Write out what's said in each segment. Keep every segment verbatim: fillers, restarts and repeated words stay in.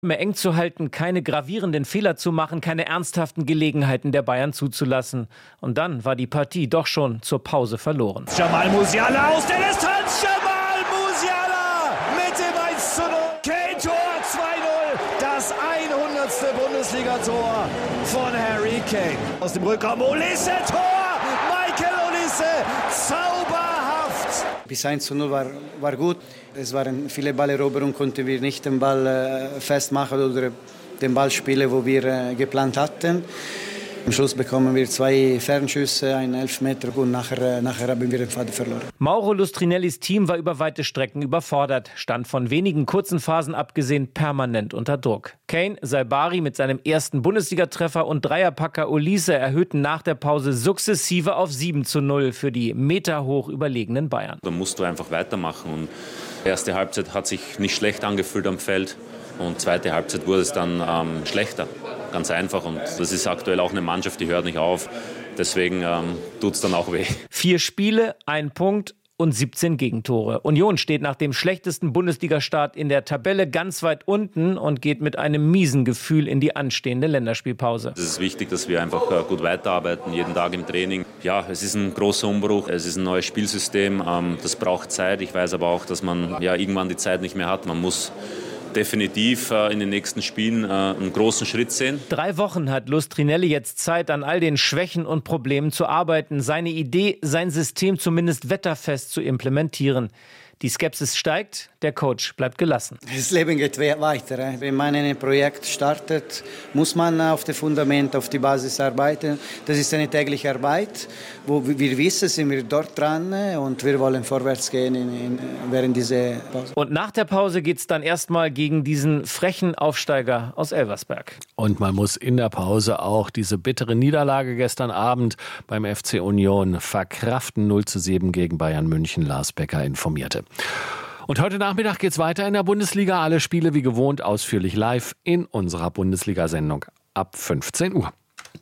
mehr eng zu halten, keine gravierenden Fehler zu machen, keine ernsthaften Gelegenheiten der Bayern zuzulassen. Und dann war die Partie doch schon zur Pause verloren. Jamal Musiala aus der Distanz, Jamal Musiala mit dem eins zu null. Kane-Tor zwei null, das hundertste Bundesliga-Tor von Harry Kane. Aus dem Rückraum Olise, Tor, Michael Olise, zauberhaft. Bis eins zu null war, war gut. Es waren viele Balleroberungen, konnten wir nicht den Ball äh, festmachen oder den Ball spielen, wo wir äh, geplant hatten. Am Schluss bekommen wir zwei Fernschüsse, einen Elfmeter und nachher, äh, nachher haben wir den Faden verloren. Mauro Lustrinellis Team war über weite Strecken überfordert, stand von wenigen kurzen Phasen abgesehen permanent unter Druck. Kane, Saibari mit seinem ersten Bundesligatreffer und Dreierpacker Olise erhöhten nach der Pause sukzessive auf sieben zu null für die meterhoch überlegenen Bayern. Da musst du einfach weitermachen. Und die erste Halbzeit hat sich nicht schlecht angefühlt am Feld und zweite Halbzeit wurde es dann ähm, schlechter. Ganz einfach. Und das ist aktuell auch eine Mannschaft, die hört nicht auf. Deswegen ähm, tut es dann auch weh. Vier Spiele, ein Punkt und siebzehn Gegentore. Union steht nach dem schlechtesten Bundesligastart in der Tabelle ganz weit unten und geht mit einem miesen Gefühl in die anstehende Länderspielpause. Es ist wichtig, dass wir einfach gut weiterarbeiten, jeden Tag im Training. Ja, es ist ein großer Umbruch, es ist ein neues Spielsystem, das braucht Zeit. Ich weiß aber auch, dass man ja irgendwann die Zeit nicht mehr hat. Man muss definitiv in den nächsten Spielen einen großen Schritt sehen. Drei Wochen hat Lustrinelli jetzt Zeit, an all den Schwächen und Problemen zu arbeiten. Seine Idee, sein System zumindest wetterfest zu implementieren. Die Skepsis steigt, der Coach bleibt gelassen. Das Leben geht weiter. Wenn man ein Projekt startet, muss man auf das Fundament, auf die Basis arbeiten. Das ist eine tägliche Arbeit, wo wir wissen, sind wir dort dran und wir wollen vorwärts gehen in, in, während dieser Pause. Und nach der Pause geht es dann erstmal gegen diesen frechen Aufsteiger aus Elversberg. Und man muss in der Pause auch diese bittere Niederlage gestern Abend beim F C Union verkraften. null zu sieben gegen Bayern München. Lars Becker informierte. Und heute Nachmittag geht's weiter in der Bundesliga. Alle Spiele wie gewohnt ausführlich live in unserer Bundesliga-Sendung ab fünfzehn Uhr.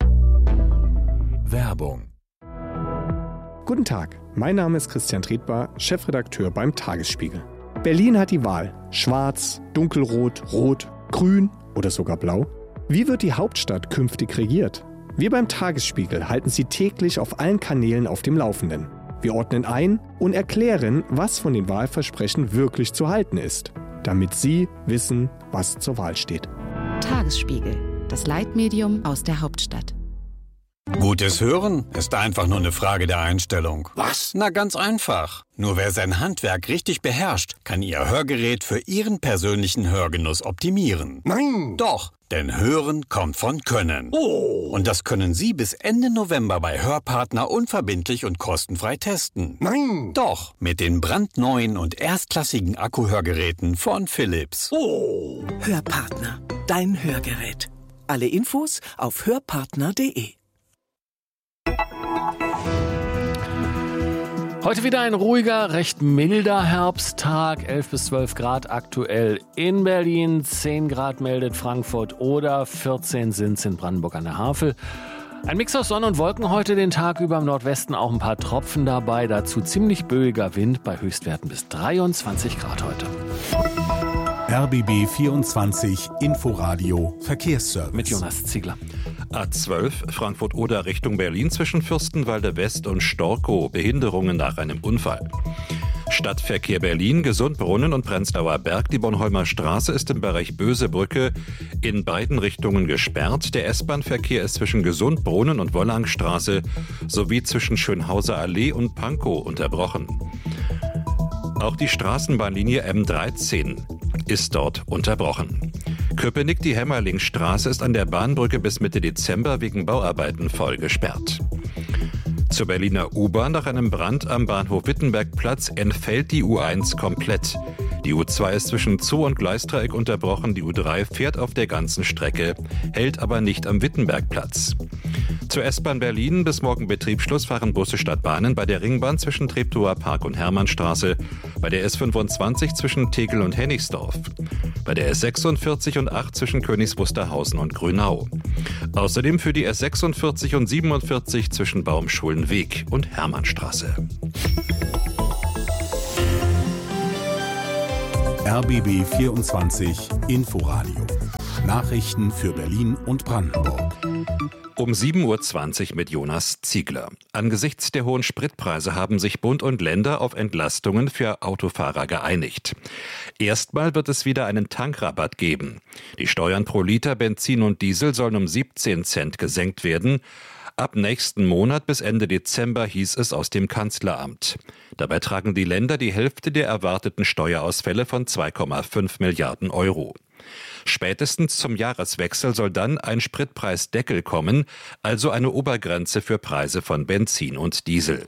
Werbung. Guten Tag, mein Name ist Christian Tretbar, Chefredakteur beim Tagesspiegel. Berlin hat die Wahl: Schwarz, Dunkelrot, Rot, Grün oder sogar Blau. Wie wird die Hauptstadt künftig regiert? Wir beim Tagesspiegel halten Sie täglich auf allen Kanälen auf dem Laufenden. Wir ordnen ein und erklären, was von den Wahlversprechen wirklich zu halten ist, damit Sie wissen, was zur Wahl steht. Tagesspiegel, das Leitmedium aus der Hauptstadt. Gutes Hören ist einfach nur eine Frage der Einstellung. Was? Na, ganz einfach. Nur wer sein Handwerk richtig beherrscht, kann Ihr Hörgerät für Ihren persönlichen Hörgenuss optimieren. Nein! Doch, denn Hören kommt von Können. Oh! Und das können Sie bis Ende November bei Hörpartner unverbindlich und kostenfrei testen. Nein! Doch, mit den brandneuen und erstklassigen Akkuhörgeräten von Philips. Oh! Hörpartner, dein Hörgerät. Alle Infos auf hörpartner punkt de. Heute wieder ein ruhiger, recht milder Herbsttag, elf bis zwölf Grad aktuell in Berlin, zehn Grad meldet Frankfurt oder vierzehn sind es in Brandenburg an der Havel. Ein Mix aus Sonne und Wolken heute den Tag über, im Nordwesten auch ein paar Tropfen dabei, dazu ziemlich böiger Wind bei Höchstwerten bis dreiundzwanzig Grad heute. R B B vierundzwanzig Inforadio Verkehrsservice. Mit Jonas Ziegler. A zwölf Frankfurt-Oder Richtung Berlin zwischen Fürstenwalde West und Storkow. Behinderungen nach einem Unfall. Stadtverkehr Berlin, Gesundbrunnen und Prenzlauer Berg. Die Bornholmer Straße ist im Bereich Bösebrücke in beiden Richtungen gesperrt. Der S-Bahn-Verkehr ist zwischen Gesundbrunnen und Wollangstraße sowie zwischen Schönhauser Allee und Pankow unterbrochen. Auch die Straßenbahnlinie M dreizehn ist dort unterbrochen. Köpenick, die Hämmerlingstraße ist an der Bahnbrücke bis Mitte Dezember wegen Bauarbeiten voll gesperrt. Zur Berliner U-Bahn nach einem Brand am Bahnhof Wittenbergplatz entfällt die U eins komplett. Die U zwei ist zwischen Zoo und Gleisdreieck unterbrochen, die U drei fährt auf der ganzen Strecke, hält aber nicht am Wittenbergplatz. Zur S-Bahn Berlin bis morgen Betriebsschluss fahren Busse statt Bahnen bei der Ringbahn zwischen Treptower Park und Hermannstraße, bei der S fünfundzwanzig zwischen Tegel und Hennigsdorf, bei der S sechsundvierzig und acht zwischen Königs Wusterhausen und Grünau. Außerdem für die S sechsundvierzig und siebenundvierzig zwischen Baumschulenweg und Hermannstraße. R B B vierundzwanzig Inforadio Nachrichten für Berlin und Brandenburg. Um sieben Uhr zwanzig mit Jonas Ziegler. Angesichts der hohen Spritpreise haben sich Bund und Länder auf Entlastungen für Autofahrer geeinigt. Erstmal wird es wieder einen Tankrabatt geben. Die Steuern pro Liter Benzin und Diesel sollen um siebzehn Cent gesenkt werden. Ab nächsten Monat bis Ende Dezember, hieß es aus dem Kanzleramt. Dabei tragen die Länder die Hälfte der erwarteten Steuerausfälle von zwei Komma fünf Milliarden Euro. Spätestens zum Jahreswechsel soll dann ein Spritpreisdeckel kommen, also eine Obergrenze für Preise von Benzin und Diesel.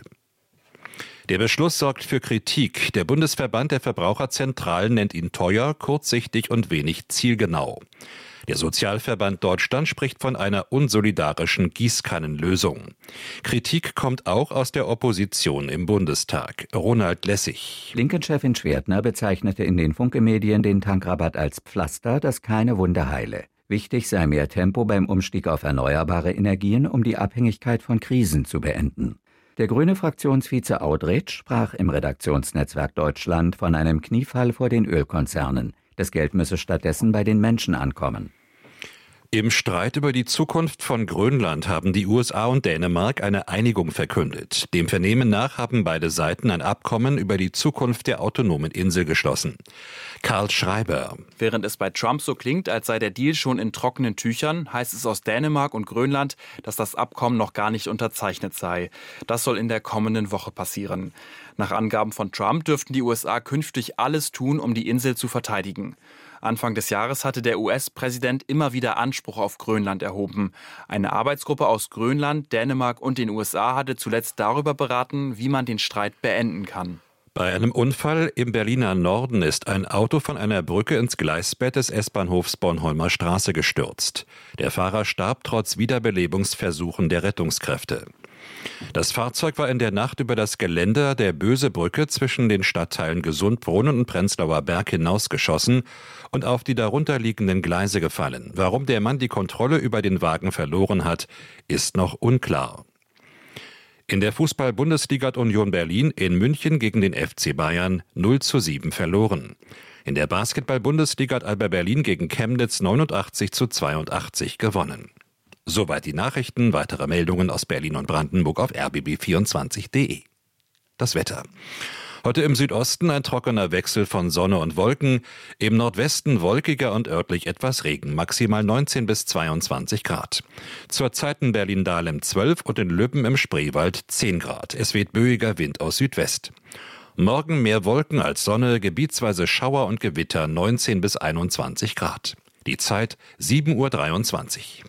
Der Beschluss sorgt für Kritik. Der Bundesverband der Verbraucherzentralen nennt ihn teuer, kurzsichtig und wenig zielgenau. Der Sozialverband Deutschland spricht von einer unsolidarischen Gießkannenlösung. Kritik kommt auch aus der Opposition im Bundestag. Ronald Lessig. Linken-Chefin Schwertner bezeichnete in den Funke-Medien den Tankrabatt als Pflaster, das keine Wunde heile. Wichtig sei mehr Tempo beim Umstieg auf erneuerbare Energien, um die Abhängigkeit von Krisen zu beenden. Der grüne Fraktionsvize Audretsch sprach im Redaktionsnetzwerk Deutschland von einem Kniefall vor den Ölkonzernen. Das Geld müsse stattdessen bei den Menschen ankommen. Im Streit über die Zukunft von Grönland haben die U S A und Dänemark eine Einigung verkündet. Dem Vernehmen nach haben beide Seiten ein Abkommen über die Zukunft der autonomen Insel geschlossen. Karl Schreiber. Während es bei Trump so klingt, als sei der Deal schon in trockenen Tüchern, heißt es aus Dänemark und Grönland, dass das Abkommen noch gar nicht unterzeichnet sei. Das soll in der kommenden Woche passieren. Nach Angaben von Trump dürften die U S A künftig alles tun, um die Insel zu verteidigen. Anfang des Jahres hatte der U S-Präsident immer wieder Anspruch auf Grönland erhoben. Eine Arbeitsgruppe aus Grönland, Dänemark und den U S A hatte zuletzt darüber beraten, wie man den Streit beenden kann. Bei einem Unfall im Berliner Norden ist ein Auto von einer Brücke ins Gleisbett des S-Bahnhofs Bornholmer Straße gestürzt. Der Fahrer starb trotz Wiederbelebungsversuchen der Rettungskräfte. Das Fahrzeug war in der Nacht über das Geländer der Bösebrücke zwischen den Stadtteilen Gesundbrunnen und Prenzlauer Berg hinausgeschossen und auf die darunterliegenden Gleise gefallen. Warum der Mann die Kontrolle über den Wagen verloren hat, ist noch unklar. In der Fußball-Bundesliga hat Union Berlin in München gegen den F C Bayern null zu sieben verloren. In der Basketball-Bundesliga hat Alba Berlin gegen Chemnitz neunundachtzig zu zweiundachtzig gewonnen. Soweit die Nachrichten. Weitere Meldungen aus Berlin und Brandenburg auf r b b vierundzwanzig punkt d e. Das Wetter. Heute im Südosten ein trockener Wechsel von Sonne und Wolken. Im Nordwesten wolkiger und örtlich etwas Regen. Maximal neunzehn bis zweiundzwanzig Grad. Zurzeit in Berlin-Dahlem zwölf und in Lübben im Spreewald zehn Grad. Es weht böiger Wind aus Südwest. Morgen mehr Wolken als Sonne, gebietsweise Schauer und Gewitter neunzehn bis einundzwanzig Grad. Die Zeit sieben Uhr dreiundzwanzig.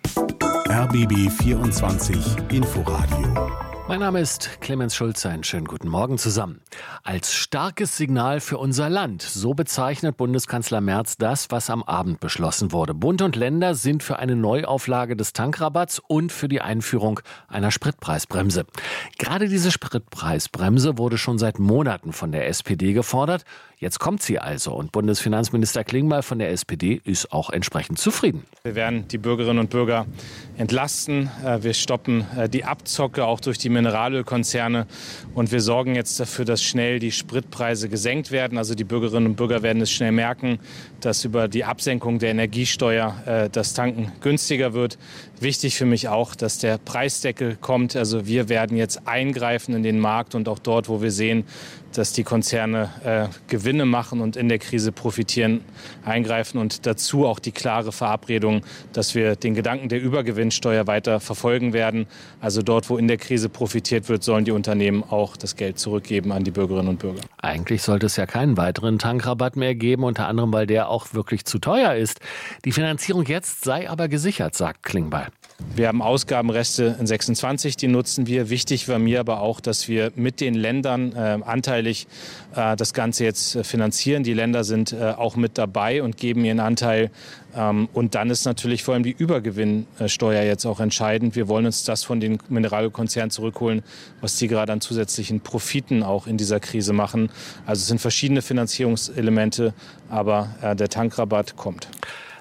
R B B vierundzwanzig Inforadio. Mein Name ist Clemens Schulze. Einen schönen guten Morgen zusammen. Als starkes Signal für unser Land, so bezeichnet Bundeskanzler Merz das, was am Abend beschlossen wurde. Bund und Länder sind für eine Neuauflage des Tankrabatts und für die Einführung einer Spritpreisbremse. Gerade diese Spritpreisbremse wurde schon seit Monaten von der S P D gefordert. Jetzt kommt sie also und Bundesfinanzminister Klingbeil von der S P D ist auch entsprechend zufrieden. Wir werden die Bürgerinnen und Bürger entlasten. Wir stoppen die Abzocke auch durch die Mineralölkonzerne und wir sorgen jetzt dafür, dass schnell die Spritpreise gesenkt werden. Also die Bürgerinnen und Bürger werden es schnell merken, dass über die Absenkung der Energiesteuer das Tanken günstiger wird. Wichtig für mich auch, dass der Preisdeckel kommt. Also wir werden jetzt eingreifen in den Markt und auch dort, wo wir sehen, dass die Konzerne äh, Gewinne machen und in der Krise profitieren, eingreifen und dazu auch die klare Verabredung, dass wir den Gedanken der Übergewinnsteuer weiter verfolgen werden. Also dort, wo in der Krise profitiert wird, sollen die Unternehmen auch das Geld zurückgeben an die Bürgerinnen und Bürger. Eigentlich sollte es ja keinen weiteren Tankrabatt mehr geben, unter anderem, weil der auch wirklich zu teuer ist. Die Finanzierung jetzt sei aber gesichert, sagt Klingbeil. Wir haben Ausgabenreste in sechsundzwanzig, die nutzen wir. Wichtig war mir aber auch, dass wir mit den Ländern äh, anteilig äh, das Ganze jetzt äh, finanzieren. Die Länder sind äh, auch mit dabei und geben ihren Anteil. Ähm, und dann ist natürlich vor allem die Übergewinnsteuer jetzt auch entscheidend. Wir wollen uns das von den Mineralölkonzernen zurückholen, was die gerade an zusätzlichen Profiten auch in dieser Krise machen. Also es sind verschiedene Finanzierungselemente, aber äh, der Tankrabatt kommt.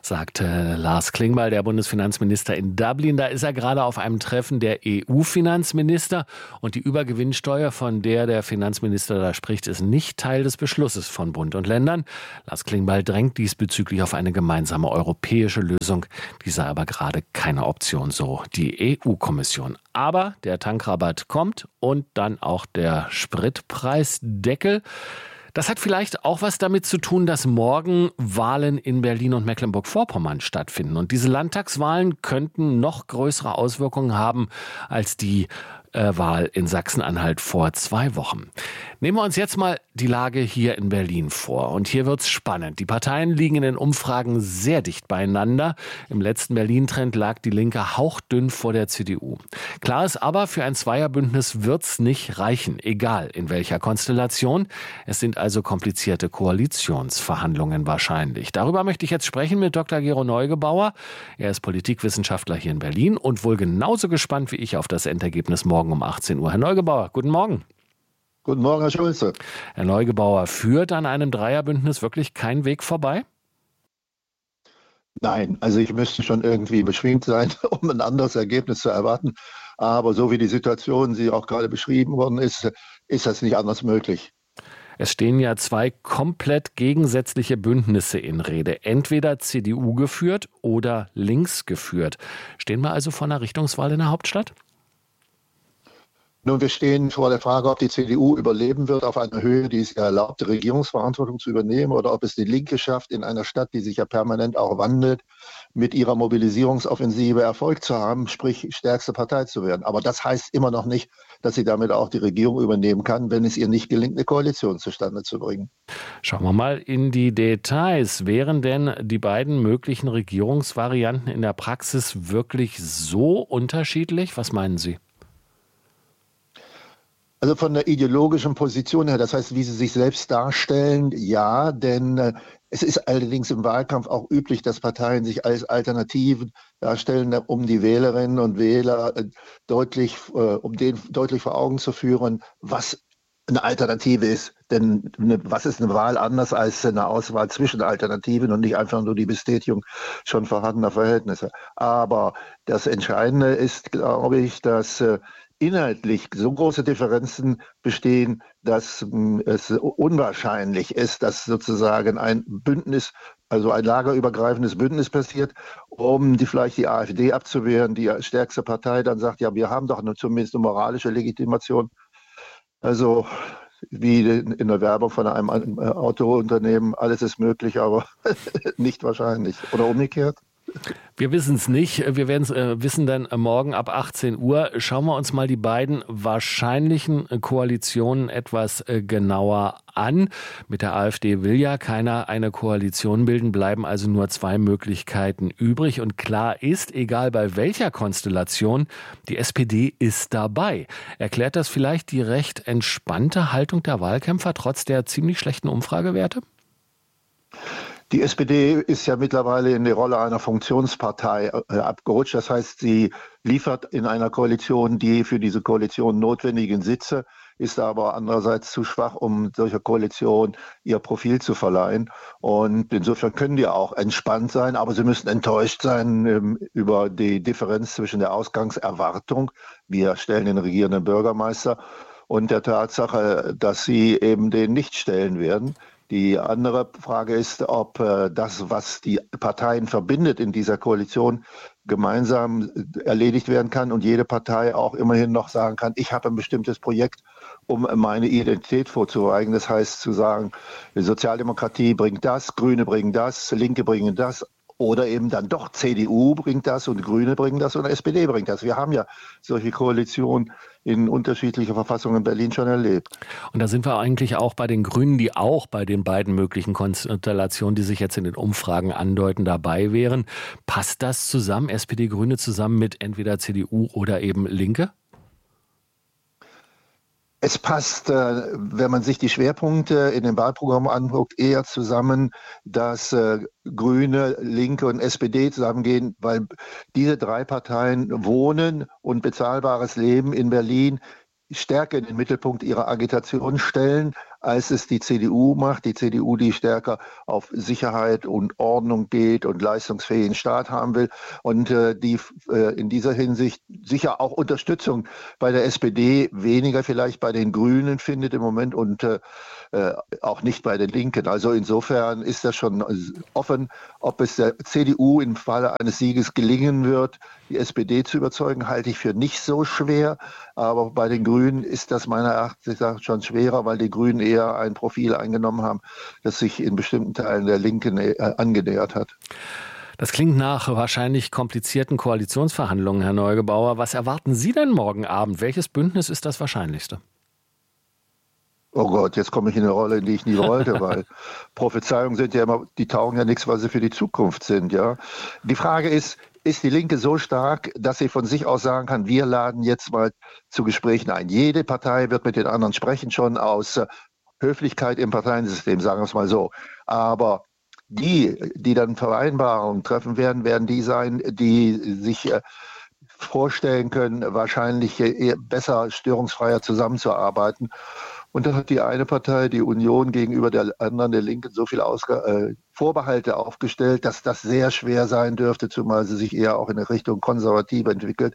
sagte Lars Klingbeil, der Bundesfinanzminister in Dublin. Da ist er gerade auf einem Treffen der E U-Finanzminister. Und die Übergewinnsteuer, von der der Finanzminister da spricht, ist nicht Teil des Beschlusses von Bund und Ländern. Lars Klingbeil drängt diesbezüglich auf eine gemeinsame europäische Lösung. Die sei aber gerade keine Option, so die E U-Kommission. Aber der Tankrabatt kommt und dann auch der Spritpreisdeckel. Das hat vielleicht auch was damit zu tun, dass morgen Wahlen in Berlin und Mecklenburg-Vorpommern stattfinden. Und diese Landtagswahlen könnten noch größere Auswirkungen haben als die äh, Wahl in Sachsen-Anhalt vor zwei Wochen. Nehmen wir uns jetzt mal die Lage hier in Berlin vor. Und hier wird's spannend. Die Parteien liegen in den Umfragen sehr dicht beieinander. Im letzten Berlin-Trend lag die Linke hauchdünn vor der C D U. Klar ist aber, für ein Zweierbündnis wird's nicht reichen, egal in welcher Konstellation. Es sind also komplizierte Koalitionsverhandlungen wahrscheinlich. Darüber möchte ich jetzt sprechen mit Doktor Gero Neugebauer. Er ist Politikwissenschaftler hier in Berlin und wohl genauso gespannt wie ich auf das Endergebnis morgen um achtzehn Uhr. Herr Neugebauer, guten Morgen. Guten Morgen, Herr Schulze. Herr Neugebauer, führt an einem Dreierbündnis wirklich kein Weg vorbei? Nein, also ich müsste schon irgendwie beschwingt sein, um ein anderes Ergebnis zu erwarten. Aber so wie die Situation, sie auch gerade beschrieben worden ist, ist das nicht anders möglich. Es stehen ja zwei komplett gegensätzliche Bündnisse in Rede. Entweder C D U geführt oder links geführt. Stehen wir also vor einer Richtungswahl in der Hauptstadt? Nun, wir stehen vor der Frage, ob die C D U überleben wird auf einer Höhe, die es erlaubt, Regierungsverantwortung zu übernehmen, oder ob es die Linke schafft, in einer Stadt, die sich ja permanent auch wandelt, mit ihrer Mobilisierungsoffensive Erfolg zu haben, sprich stärkste Partei zu werden. Aber das heißt immer noch nicht, dass sie damit auch die Regierung übernehmen kann, wenn es ihr nicht gelingt, eine Koalition zustande zu bringen. Schauen wir mal in die Details. Wären denn die beiden möglichen Regierungsvarianten in der Praxis wirklich so unterschiedlich? Was meinen Sie? Also von der ideologischen Position her, das heißt, wie sie sich selbst darstellen, ja, denn äh, es ist allerdings im Wahlkampf auch üblich, dass Parteien sich als Alternativen darstellen, um die Wählerinnen und Wähler äh, deutlich, äh, um denen deutlich vor Augen zu führen, was eine Alternative ist. Denn eine, was ist eine Wahl anders als eine Auswahl zwischen Alternativen und nicht einfach nur die Bestätigung schon vorhandener Verhältnisse. Aber das Entscheidende ist, glaube ich, dass äh, inhaltlich so große Differenzen bestehen, dass mh, es unwahrscheinlich ist, dass sozusagen ein Bündnis, also ein lagerübergreifendes Bündnis passiert, um die vielleicht die AfD abzuwehren, die stärkste Partei dann sagt, ja, wir haben doch eine, zumindest eine moralische Legitimation. Also wie in der Werbung von einem Autounternehmen, alles ist möglich, aber nicht wahrscheinlich. Oder umgekehrt. Wir wissen es nicht. Wir werden es äh, wissen dann morgen ab achtzehn Uhr. Schauen wir uns mal die beiden wahrscheinlichen Koalitionen etwas äh, genauer an. Mit der AfD will ja keiner eine Koalition bilden, bleiben also nur zwei Möglichkeiten übrig. Und klar ist, egal bei welcher Konstellation, die S P D ist dabei. Erklärt das vielleicht die recht entspannte Haltung der Wahlkämpfer trotz der ziemlich schlechten Umfragewerte? Die S P D ist ja mittlerweile in die Rolle einer Funktionspartei äh, abgerutscht. Das heißt, sie liefert in einer Koalition die für diese Koalition notwendigen Sitze, ist aber andererseits zu schwach, um solcher Koalition ihr Profil zu verleihen. Und insofern können die auch entspannt sein, aber sie müssen enttäuscht sein ähm, über die Differenz zwischen der Ausgangserwartung, wir stellen den regierenden Bürgermeister, und der Tatsache, dass sie eben den nicht stellen werden. Die andere Frage ist, ob äh, das, was die Parteien verbindet in dieser Koalition, gemeinsam erledigt werden kann und jede Partei auch immerhin noch sagen kann, ich habe ein bestimmtes Projekt, um meine Identität vorzuweisen. Das heißt zu sagen, die Sozialdemokratie bringt das, Grüne bringen das, Linke bringen das. Oder eben dann doch C D U bringt das und Grüne bringen das und S P D bringt das. Wir haben ja solche Koalitionen in unterschiedlicher Verfassung in Berlin schon erlebt. Und da sind wir eigentlich auch bei den Grünen, die auch bei den beiden möglichen Konstellationen, die sich jetzt in den Umfragen andeuten, dabei wären. Passt das zusammen, S P D, Grüne zusammen mit entweder C D U oder eben Linke? Es passt, wenn man sich die Schwerpunkte in dem Wahlprogramm anguckt, eher zusammen, dass Grüne, Linke und S P D zusammengehen, weil diese drei Parteien Wohnen und bezahlbares Leben in Berlin stärker in den Mittelpunkt ihrer Agitation stellen als es die C D U macht. Die C D U, die stärker auf Sicherheit und Ordnung geht und leistungsfähigen Staat haben will und äh, die äh, in dieser Hinsicht sicher auch Unterstützung bei der S P D, weniger vielleicht bei den Grünen findet im Moment und äh, äh, auch nicht bei den Linken. Also insofern ist das schon offen, ob es der C D U im Falle eines Sieges gelingen wird, die S P D zu überzeugen, halte ich für nicht so schwer. Aber bei den Grünen ist das meiner Erachtens schon schwerer, weil die Grünen eher ein Profil eingenommen haben, das sich in bestimmten Teilen der Linken äh, angenähert hat. Das klingt nach wahrscheinlich komplizierten Koalitionsverhandlungen, Herr Neugebauer. Was erwarten Sie denn morgen Abend? Welches Bündnis ist das wahrscheinlichste? Oh Gott, jetzt komme ich in eine Rolle, in die ich nie wollte, weil Prophezeiungen sind ja immer, die taugen ja nichts, weil sie für die Zukunft sind, ja. Die Frage ist, ist die Linke so stark, dass sie von sich aus sagen kann, wir laden jetzt mal zu Gesprächen ein. Jede Partei wird mit den anderen sprechen, schon aus äh, Höflichkeit im Parteiensystem, sagen wir es mal so. Aber die, die dann Vereinbarungen treffen werden, werden die sein, die sich äh, vorstellen können, wahrscheinlich eher besser, störungsfreier zusammenzuarbeiten. Und dann hat die eine Partei, die Union, gegenüber der anderen, der Linken, so viele Ausg- äh, Vorbehalte aufgestellt, dass das sehr schwer sein dürfte, zumal sie sich eher auch in Richtung konservativ entwickelt.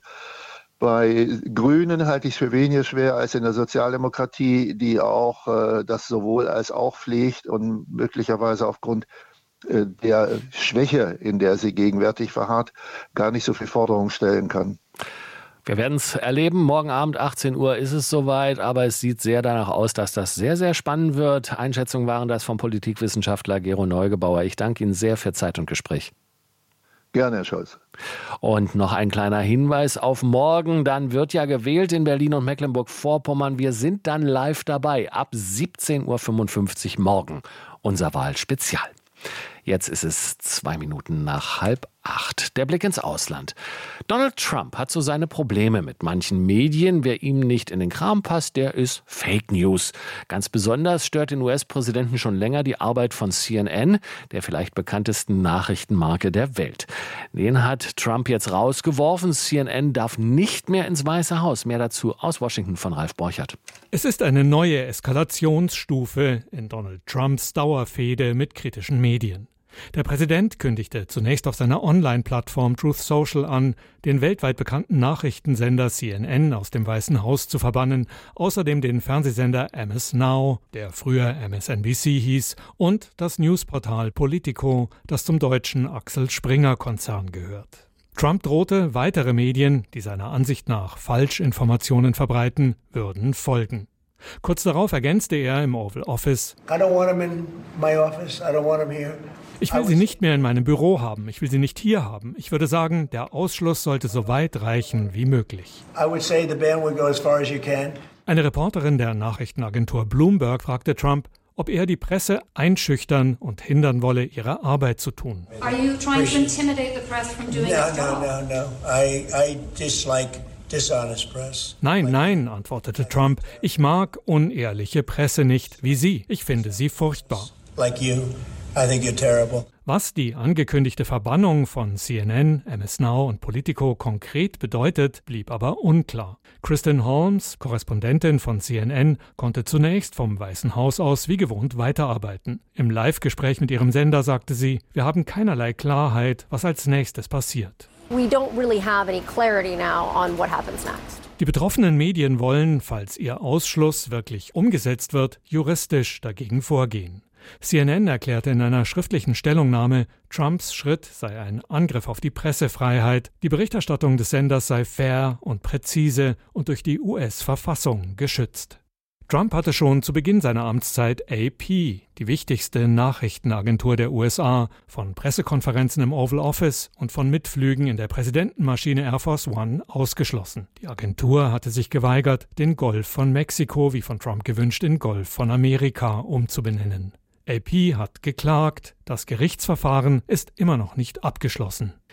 Bei Grünen halte ich es für weniger schwer als in der Sozialdemokratie, die auch äh, das sowohl als auch pflegt und möglicherweise aufgrund äh, der Schwäche, in der sie gegenwärtig verharrt, gar nicht so viele Forderungen stellen kann. Wir werden es erleben. Morgen Abend achtzehn Uhr ist es soweit, aber es sieht sehr danach aus, dass das sehr, sehr spannend wird. Einschätzungen waren das vom Politikwissenschaftler Gero Neugebauer. Ich danke Ihnen sehr für Zeit und Gespräch. Gerne, Herr Scholz. Und noch ein kleiner Hinweis auf morgen. Dann wird ja gewählt in Berlin und Mecklenburg-Vorpommern. Wir sind dann live dabei. Ab siebzehn Uhr fünfundfünfzig morgen. Unser Wahlspezial. Jetzt ist es zwei Minuten nach halb acht. Der Blick ins Ausland. Donald Trump hat so seine Probleme mit manchen Medien. Wer ihm nicht in den Kram passt, der ist Fake News. Ganz besonders stört den U S-Präsidenten schon länger die Arbeit von C N N, der vielleicht bekanntesten Nachrichtenmarke der Welt. Den hat Trump jetzt rausgeworfen. C N N darf nicht mehr ins Weiße Haus. Mehr dazu aus Washington von Ralf Borchert. Es ist eine neue Eskalationsstufe in Donald Trumps Dauerfehde mit kritischen Medien. Der Präsident kündigte zunächst auf seiner Online-Plattform Truth Social an, den weltweit bekannten Nachrichtensender C N N aus dem Weißen Haus zu verbannen, außerdem den Fernsehsender M S Now, der früher M S N B C hieß, und das Newsportal Politico, das zum deutschen Axel Springer-Konzern gehört. Trump drohte, weitere Medien, die seiner Ansicht nach Falschinformationen verbreiten, würden folgen. Kurz darauf ergänzte er im Oval Office: I don't want him in my office. I don't want him here. Ich will sie nicht mehr in meinem Büro haben. Ich will sie nicht hier haben. Ich würde sagen, der Ausschluss sollte so weit reichen wie möglich. I would say the ban would go as far as you can. Eine Reporterin der Nachrichtenagentur Bloomberg fragte Trump, ob er die Presse einschüchtern und hindern wolle, ihre Arbeit zu tun. Are you trying to intimidate the press from doing no, its job? No, no, no, no. I, I dislike dishonest press. Nein, nein, antwortete Trump. Ich mag unehrliche Presse nicht, wie Sie. Ich finde sie furchtbar. Like you. I think you're terrible. Was die angekündigte Verbannung von C N N, M S Now und Politico konkret bedeutet, blieb aber unklar. Kristen Holmes, Korrespondentin von C N N, konnte zunächst vom Weißen Haus aus wie gewohnt weiterarbeiten. Im Live-Gespräch mit ihrem Sender sagte sie, wir haben keinerlei Klarheit, was als nächstes passiert. We don't really have any clarity now on what happens next. Die betroffenen Medien wollen, falls ihr Ausschluss wirklich umgesetzt wird, juristisch dagegen vorgehen. C N N erklärte in einer schriftlichen Stellungnahme, Trumps Schritt sei ein Angriff auf die Pressefreiheit, die Berichterstattung des Senders sei fair und präzise und durch die U S-Verfassung geschützt. Trump hatte schon zu Beginn seiner Amtszeit A P, die wichtigste Nachrichtenagentur der U S A, von Pressekonferenzen im Oval Office und von Mitflügen in der Präsidentenmaschine Air Force One ausgeschlossen. Die Agentur hatte sich geweigert, den Golf von Mexiko, wie von Trump gewünscht, in Golf von Amerika umzubenennen. A P hat geklagt, das Gerichtsverfahren ist immer noch nicht abgeschlossen.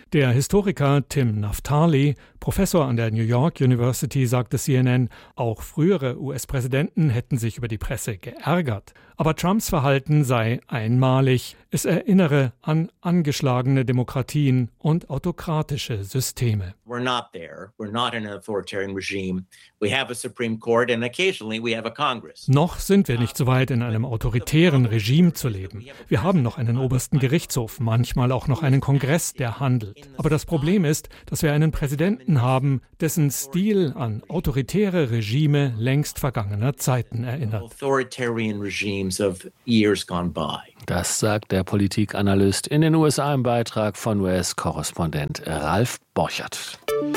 Der Historiker Tim Naftali, Professor an der New York University, sagte C N N, auch frühere U S-Präsidenten hätten sich über die Presse geärgert. Aber Trumps Verhalten sei einmalig. Es erinnere an angeschlagene Demokratien und autokratische Systeme. We're not there. We're not in an authoritarian regime. We have a Supreme Court and occasionally we have a Congress. Noch sind wir nicht so weit, in einem autoritären Regime zu leben. Wir haben noch einen obersten Gerichtshof, manchmal auch noch einen Kongress, der handelt. Aber das Problem ist, dass wir einen Präsidenten haben, dessen Stil an autoritäre Regime längst vergangener Zeiten erinnert. Authoritarian regimes of years gone by. Das sagt der Politikanalyst in den U S A im Beitrag von U S-Korrespondent Ralf Borchert.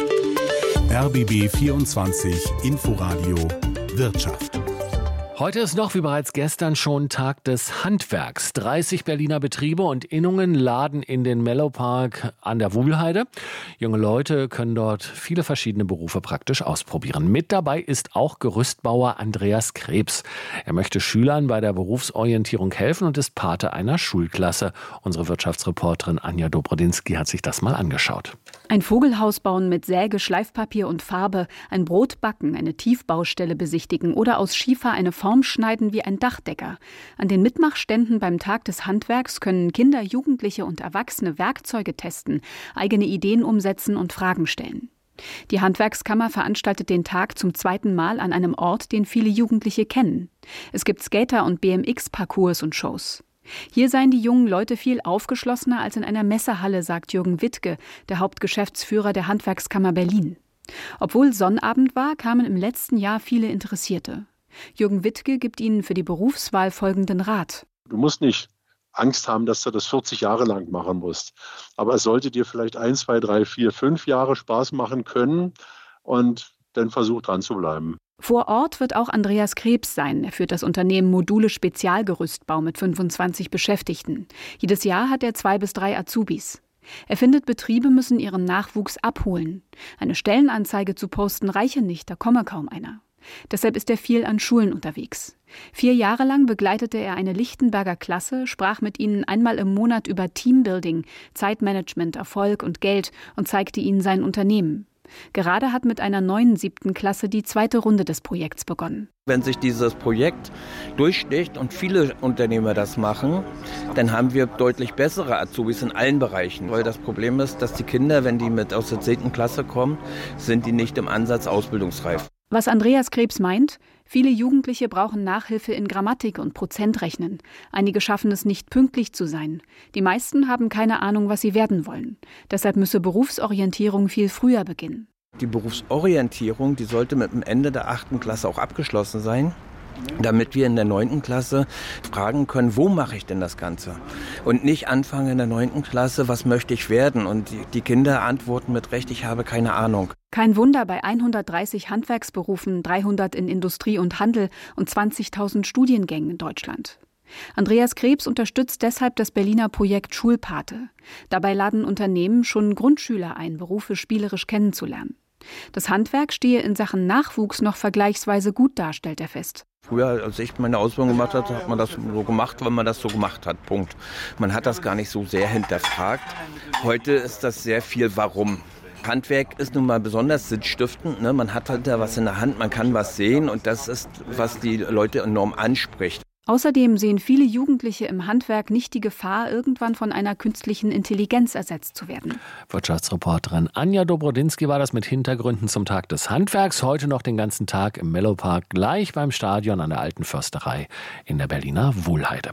R B B vierundzwanzig Inforadio Wirtschaft. Heute ist noch, wie bereits gestern schon, Tag des Handwerks. dreißig Berliner Betriebe und Innungen laden in den Mellowpark an der Wuhlheide. Junge Leute können dort viele verschiedene Berufe praktisch ausprobieren. Mit dabei ist auch Gerüstbauer Andreas Krebs. Er möchte Schülern bei der Berufsorientierung helfen und ist Pate einer Schulklasse. Unsere Wirtschaftsreporterin Anja Dobrodinsky hat sich das mal angeschaut. Ein Vogelhaus bauen mit Säge, Schleifpapier und Farbe, ein Brot backen, eine Tiefbaustelle besichtigen oder aus Schiefer eine Form schneiden wie ein Dachdecker. An den Mitmachständen beim Tag des Handwerks können Kinder, Jugendliche und Erwachsene Werkzeuge testen, eigene Ideen umsetzen und Fragen stellen. Die Handwerkskammer veranstaltet den Tag zum zweiten Mal an einem Ort, den viele Jugendliche kennen. Es gibt Skater- und B M X-Parcours und Shows. Hier seien die jungen Leute viel aufgeschlossener als in einer Messehalle, sagt Jürgen Wittke, der Hauptgeschäftsführer der Handwerkskammer Berlin. Obwohl Sonnabend war, kamen im letzten Jahr viele Interessierte. Jürgen Wittke gibt ihnen für die Berufswahl folgenden Rat. Du musst nicht Angst haben, dass du das vierzig Jahre lang machen musst. Aber es sollte dir vielleicht ein, zwei, drei, vier, fünf Jahre Spaß machen können und dann versuch dran zu bleiben. Vor Ort wird auch Andreas Krebs sein. Er führt das Unternehmen Module Spezialgerüstbau mit fünfundzwanzig Beschäftigten. Jedes Jahr hat er zwei bis drei Azubis. Er findet, Betriebe müssen ihren Nachwuchs abholen. Eine Stellenanzeige zu posten reiche nicht, da komme kaum einer. Deshalb ist er viel an Schulen unterwegs. Vier Jahre lang begleitete er eine Lichtenberger Klasse, sprach mit ihnen einmal im Monat über Teambuilding, Zeitmanagement, Erfolg und Geld und zeigte ihnen sein Unternehmen. Gerade hat mit einer neuen siebten Klasse die zweite Runde des Projekts begonnen. Wenn sich dieses Projekt durchsticht und viele Unternehmer das machen, dann haben wir deutlich bessere Azubis in allen Bereichen. Weil das Problem ist, dass die Kinder, wenn die mit aus der zehnten Klasse kommen, sind die nicht im Ansatz ausbildungsreif. Was Andreas Krebs meint, viele Jugendliche brauchen Nachhilfe in Grammatik und Prozentrechnen. Einige schaffen es nicht, pünktlich zu sein. Die meisten haben keine Ahnung, was sie werden wollen. Deshalb müsse Berufsorientierung viel früher beginnen. Die Berufsorientierung, die sollte mit dem Ende der achten Klasse auch abgeschlossen sein, damit wir in der neunten Klasse fragen können, wo mache ich denn das Ganze? Und nicht anfangen in der neunten Klasse, was möchte ich werden? Und die, die Kinder antworten mit Recht, ich habe keine Ahnung. Kein Wunder bei hundertdreißig Handwerksberufen, dreihundert in Industrie und Handel und zwanzigtausend Studiengängen in Deutschland. Andreas Krebs unterstützt deshalb das Berliner Projekt Schulpate. Dabei laden Unternehmen schon Grundschüler ein, Berufe spielerisch kennenzulernen. Das Handwerk stehe in Sachen Nachwuchs noch vergleichsweise gut da, stellt er fest. Früher, als ich meine Ausbildung gemacht habe, hat man das so gemacht, weil man das so gemacht hat. Punkt. Man hat das gar nicht so sehr hinterfragt. Heute ist das sehr viel Warum. Handwerk ist nun mal besonders sinnstiftend. Ne? Man hat halt da was in der Hand, man kann was sehen und das ist, was die Leute enorm anspricht. Außerdem sehen viele Jugendliche im Handwerk nicht die Gefahr, irgendwann von einer künstlichen Intelligenz ersetzt zu werden. Wirtschaftsreporterin Anja Dobrodinsky war das mit Hintergründen zum Tag des Handwerks. Heute noch den ganzen Tag im Mellowpark, gleich beim Stadion an der Alten Försterei in der Berliner Wuhlheide.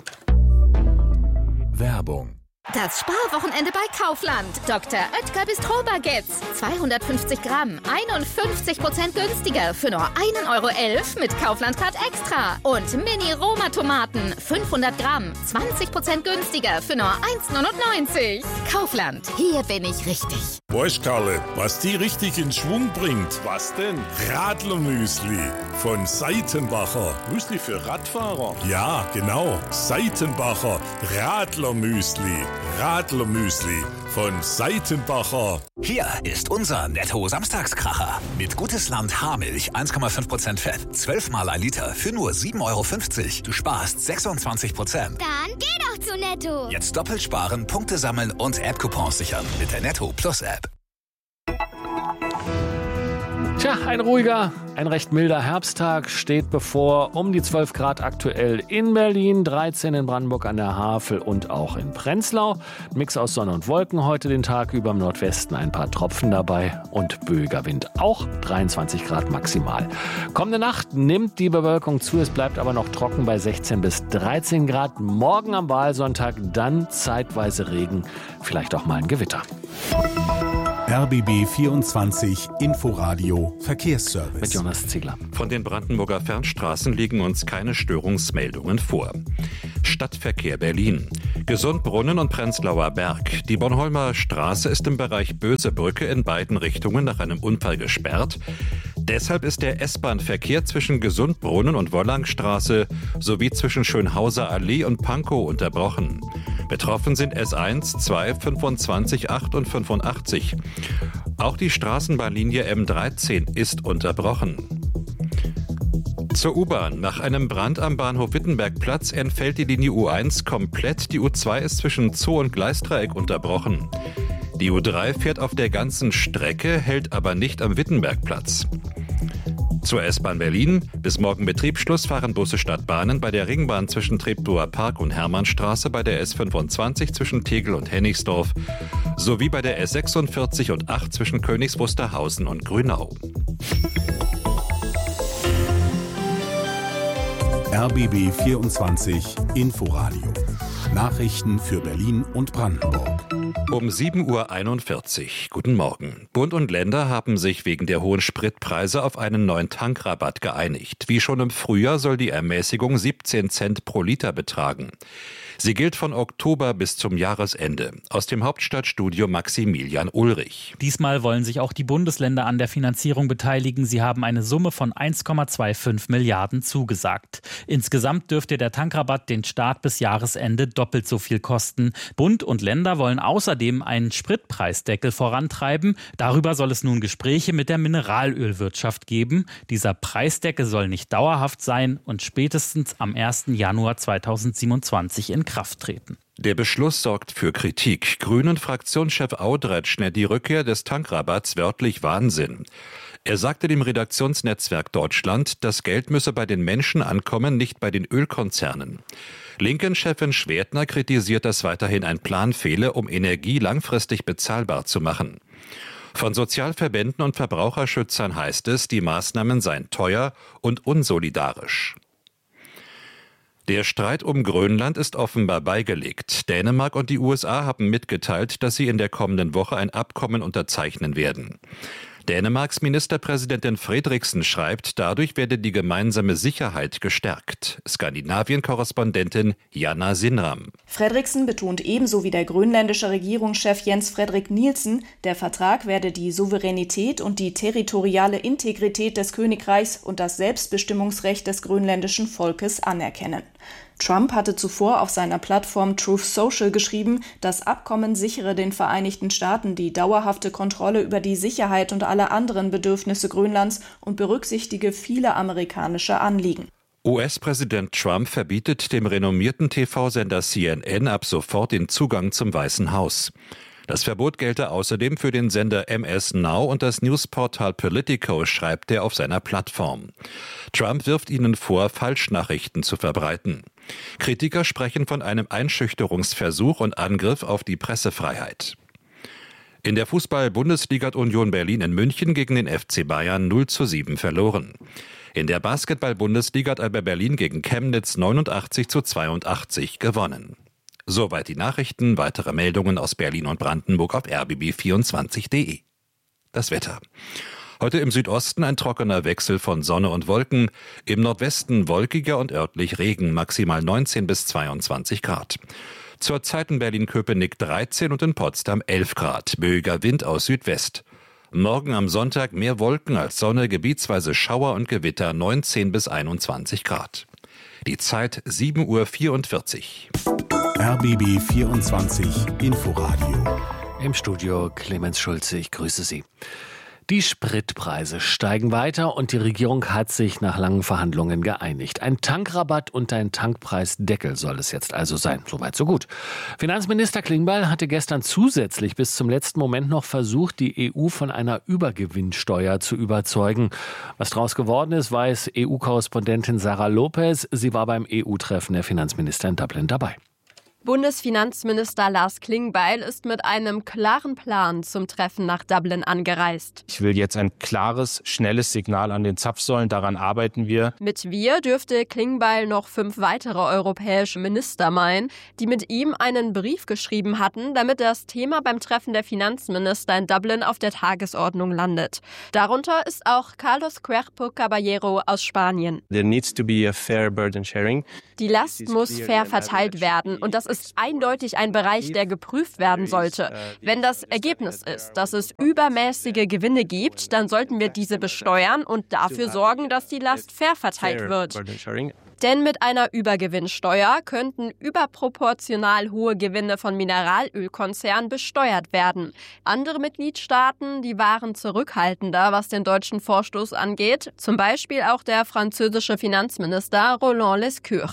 Werbung. Das Sparwochenende bei Kaufland. Doktor Oetker Bistro-Baguettes. zweihundertfünfzig Gramm, einundfünfzig Prozent günstiger für nur ein Euro elf mit Kaufland-Card Extra. Und Mini-Roma-Tomaten, fünfhundert Gramm, zwanzig Prozent günstiger für nur eins neunundneunzig. Kaufland, hier bin ich richtig. Weißt Karle, was die richtig in Schwung bringt? Was denn? Radlermüsli von Seitenbacher. Müsli für Radfahrer? Ja, genau. Seitenbacher Radlermüsli. Radlermüsli von Seitenbacher. Hier ist unser Netto-Samstagskracher. Mit Gutes Land Haarmilch, eins Komma fünf Prozent Fett, zwölf Mal ein Liter für nur sieben Euro fünfzig. Du sparst sechsundzwanzig Prozent. Dann geh doch zu Netto. Jetzt doppelt sparen, Punkte sammeln und App-Coupons sichern mit der Netto Plus App. Tja, ein ruhiger, ein recht milder Herbsttag steht bevor. Um die zwölf Grad aktuell in Berlin, dreizehn in Brandenburg an der Havel und auch in Prenzlau. Mix aus Sonne und Wolken heute den Tag über, im Nordwesten ein paar Tropfen dabei und böiger Wind. Auch dreiundzwanzig Grad maximal. Kommende Nacht nimmt die Bewölkung zu, es bleibt aber noch trocken bei sechzehn bis dreizehn Grad. Morgen am Wahlsonntag dann zeitweise Regen, vielleicht auch mal ein Gewitter. R B B vierundzwanzig Inforadio Verkehrsservice. Mit Jonas Ziegler. Von den Brandenburger Fernstraßen liegen uns keine Störungsmeldungen vor. Stadtverkehr Berlin. Gesundbrunnen und Prenzlauer Berg. Die Bornholmer Straße ist im Bereich Bösebrücke in beiden Richtungen nach einem Unfall gesperrt. Deshalb ist der S-Bahn-Verkehr zwischen Gesundbrunnen und Wollangstraße sowie zwischen Schönhauser Allee und Pankow unterbrochen. Betroffen sind S eins, zwei, fünfundzwanzig, acht und fünfundachtzig. Auch die Straßenbahnlinie M dreizehn ist unterbrochen. Zur U-Bahn. Nach einem Brand am Bahnhof Wittenbergplatz entfällt die Linie U eins komplett. Die U zwei ist zwischen Zoo und Gleisdreieck unterbrochen. Die U drei fährt auf der ganzen Strecke, hält aber nicht am Wittenbergplatz. Zur S-Bahn Berlin. Bis morgen Betriebsschluss fahren Busse Stadtbahnen bei der Ringbahn zwischen Treptower Park und Hermannstraße, bei der S fünfundzwanzig zwischen Tegel und Hennigsdorf sowie bei der S sechsundvierzig und acht zwischen Königs Wusterhausen und Grünau. R B B vierundzwanzig Inforadio. Nachrichten für Berlin und Brandenburg. Um sieben Uhr einundvierzig. Guten Morgen. Bund und Länder haben sich wegen der hohen Spritpreise auf einen neuen Tankrabatt geeinigt. Wie schon im Frühjahr soll die Ermäßigung siebzehn Cent pro Liter betragen. Sie gilt von Oktober bis zum Jahresende. Aus dem Hauptstadtstudio Maximilian Ulrich. Diesmal wollen sich auch die Bundesländer an der Finanzierung beteiligen. Sie haben eine Summe von eins Komma fünfundzwanzig Milliarden zugesagt. Insgesamt dürfte der Tankrabatt den Start bis Jahresende doppelt so viel kosten. Bund und Länder wollen außerdem einen Spritpreisdeckel vorantreiben. Darüber soll es nun Gespräche mit der Mineralölwirtschaft geben. Dieser Preisdeckel soll nicht dauerhaft sein und spätestens am ersten Januar zweitausendsiebenundzwanzig in Kraft treten. Der Beschluss sorgt für Kritik. Grünen-Fraktionschef Audretsch nennt die Rückkehr des Tankrabatts wörtlich Wahnsinn. Er sagte dem Redaktionsnetzwerk Deutschland, das Geld müsse bei den Menschen ankommen, nicht bei den Ölkonzernen. Linken-Chefin Schwertner kritisiert, dass weiterhin ein Plan fehle, um Energie langfristig bezahlbar zu machen. Von Sozialverbänden und Verbraucherschützern heißt es, die Maßnahmen seien teuer und unsolidarisch. Der Streit um Grönland ist offenbar beigelegt. Dänemark und die U S A haben mitgeteilt, dass sie in der kommenden Woche ein Abkommen unterzeichnen werden. Dänemarks Ministerpräsidentin Frederiksen schreibt, dadurch werde die gemeinsame Sicherheit gestärkt. Skandinavien-Korrespondentin Jana Sinram. Frederiksen betont ebenso wie der grönländische Regierungschef Jens Frederik Nielsen, der Vertrag werde die Souveränität und die territoriale Integrität des Königreichs und das Selbstbestimmungsrecht des grönländischen Volkes anerkennen. Trump hatte zuvor auf seiner Plattform Truth Social geschrieben, das Abkommen sichere den Vereinigten Staaten die dauerhafte Kontrolle über die Sicherheit und alle anderen Bedürfnisse Grönlands und berücksichtige viele amerikanische Anliegen. U S-Präsident Trump verbietet dem renommierten T V-Sender C N N ab sofort den Zugang zum Weißen Haus. Das Verbot gelte außerdem für den Sender M S Now und das Newsportal Politico, schreibt er auf seiner Plattform. Trump wirft ihnen vor, Falschnachrichten zu verbreiten. Kritiker sprechen von einem Einschüchterungsversuch und Angriff auf die Pressefreiheit. In der Fußball-Bundesliga hat Union Berlin in München gegen den F C Bayern null zu sieben verloren. In der Basketball-Bundesliga hat Alba Berlin gegen Chemnitz neunundachtzig zu zweiundachtzig gewonnen. Soweit die Nachrichten. Weitere Meldungen aus Berlin und Brandenburg auf r b b vierundzwanzig punkt d e. Das Wetter. Heute im Südosten ein trockener Wechsel von Sonne und Wolken. Im Nordwesten wolkiger und örtlich Regen, maximal neunzehn bis zweiundzwanzig Grad. Zurzeit in Berlin-Köpenick dreizehn und in Potsdam elf Grad. Böiger Wind aus Südwest. Morgen am Sonntag mehr Wolken als Sonne, gebietsweise Schauer und Gewitter, neunzehn bis einundzwanzig Grad. Die Zeit sieben Uhr vierundvierzig. R B B vierundzwanzig Inforadio. Im Studio Clemens Schulze, ich grüße Sie. Die Spritpreise steigen weiter und die Regierung hat sich nach langen Verhandlungen geeinigt. Ein Tankrabatt und ein Tankpreisdeckel soll es jetzt also sein. Soweit, so gut. Finanzminister Klingbeil hatte gestern zusätzlich bis zum letzten Moment noch versucht, die E U von einer Übergewinnsteuer zu überzeugen. Was daraus geworden ist, weiß E U-Korrespondentin Sarah Lopez. Sie war beim E U-Treffen der Finanzminister in Dublin dabei. Bundesfinanzminister Lars Klingbeil ist mit einem klaren Plan zum Treffen nach Dublin angereist. Ich will jetzt ein klares, schnelles Signal an den Zapfsäulen. Daran arbeiten wir. Mit wir dürfte Klingbeil noch fünf weitere europäische Minister meinen, die mit ihm einen Brief geschrieben hatten, damit das Thema beim Treffen der Finanzminister in Dublin auf der Tagesordnung landet. Darunter ist auch Carlos Cuerpo Caballero aus Spanien. There needs to be a fair burden sharing. Die Last muss fair verteilt werden und das ist eindeutig ein Bereich, der geprüft werden sollte. Wenn das Ergebnis ist, dass es übermäßige Gewinne gibt, dann sollten wir diese besteuern und dafür sorgen, dass die Last fair verteilt wird. Denn mit einer Übergewinnsteuer könnten überproportional hohe Gewinne von Mineralölkonzernen besteuert werden. Andere Mitgliedstaaten, die waren zurückhaltender, was den deutschen Vorstoß angeht. Zum Beispiel auch der französische Finanzminister Roland Lescure.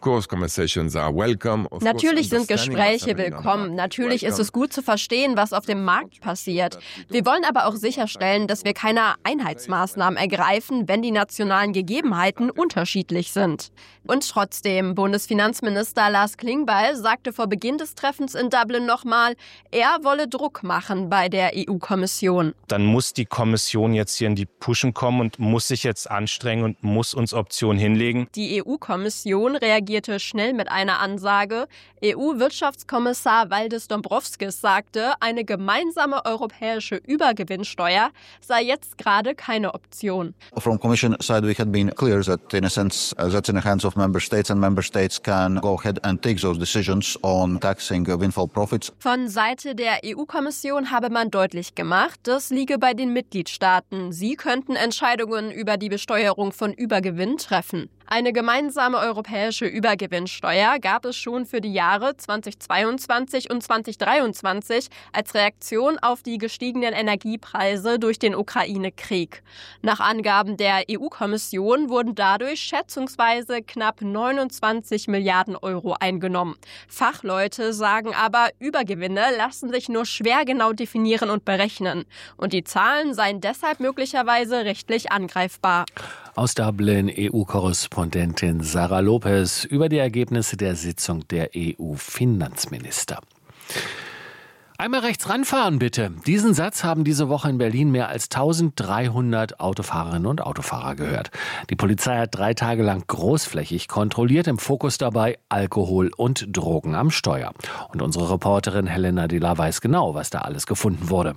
Natürlich sind Gespräche willkommen. Natürlich ist es gut zu verstehen, was auf dem Markt passiert. Wir wollen aber auch sicherstellen, dass wir keine Einheitsmaßnahmen ergreifen, wenn die nationalen Gegebenheiten unterschiedlich sind. Und trotzdem, Bundesfinanzminister Lars Klingbeil sagte vor Beginn des Treffens in Dublin nochmal, er wolle Druck machen bei der E U-Kommission. Dann muss die Kommission jetzt hier in die Puschen kommen und muss sich jetzt anstrengen und muss uns Optionen hinlegen. Die E U-Kommission reagierte schnell mit einer Ansage. E U-Wirtschaftskommissar Valdis Dombrovskis sagte, eine gemeinsame europäische Übergewinnsteuer sei jetzt gerade keine Option. From Commission side we had been clear that in a sense uh, that's in the hands of member states and member states can go ahead and take those decisions on taxing windfall profits. Von Seite der E U-Kommission habe man deutlich gemacht, das liege bei den Mitgliedstaaten. Sie könnten Entscheidungen über die Besteuerung von Übergewinn treffen. Eine gemeinsame europäische Übergewinnsteuer gab es schon für die Jahre zweitausendzweiundzwanzig und zweitausenddreiundzwanzig als Reaktion auf die gestiegenen Energiepreise durch den Ukraine-Krieg. Nach Angaben der E U-Kommission wurden dadurch schätzungsweise knapp neunundzwanzig Milliarden Euro eingenommen. Fachleute sagen aber, Übergewinne lassen sich nur schwer genau definieren und berechnen. Und die Zahlen seien deshalb möglicherweise rechtlich angreifbar. Aus Dublin E U-Korrespondentin Sarah Lopez über die Ergebnisse der Sitzung der E U-Finanzminister. Einmal rechts ranfahren, bitte. Diesen Satz haben diese Woche in Berlin mehr als dreizehnhundert Autofahrerinnen und Autofahrer gehört. Die Polizei hat drei Tage lang großflächig kontrolliert, im Fokus dabei Alkohol und Drogen am Steuer. Und unsere Reporterin Helena Dilla weiß genau, was da alles gefunden wurde.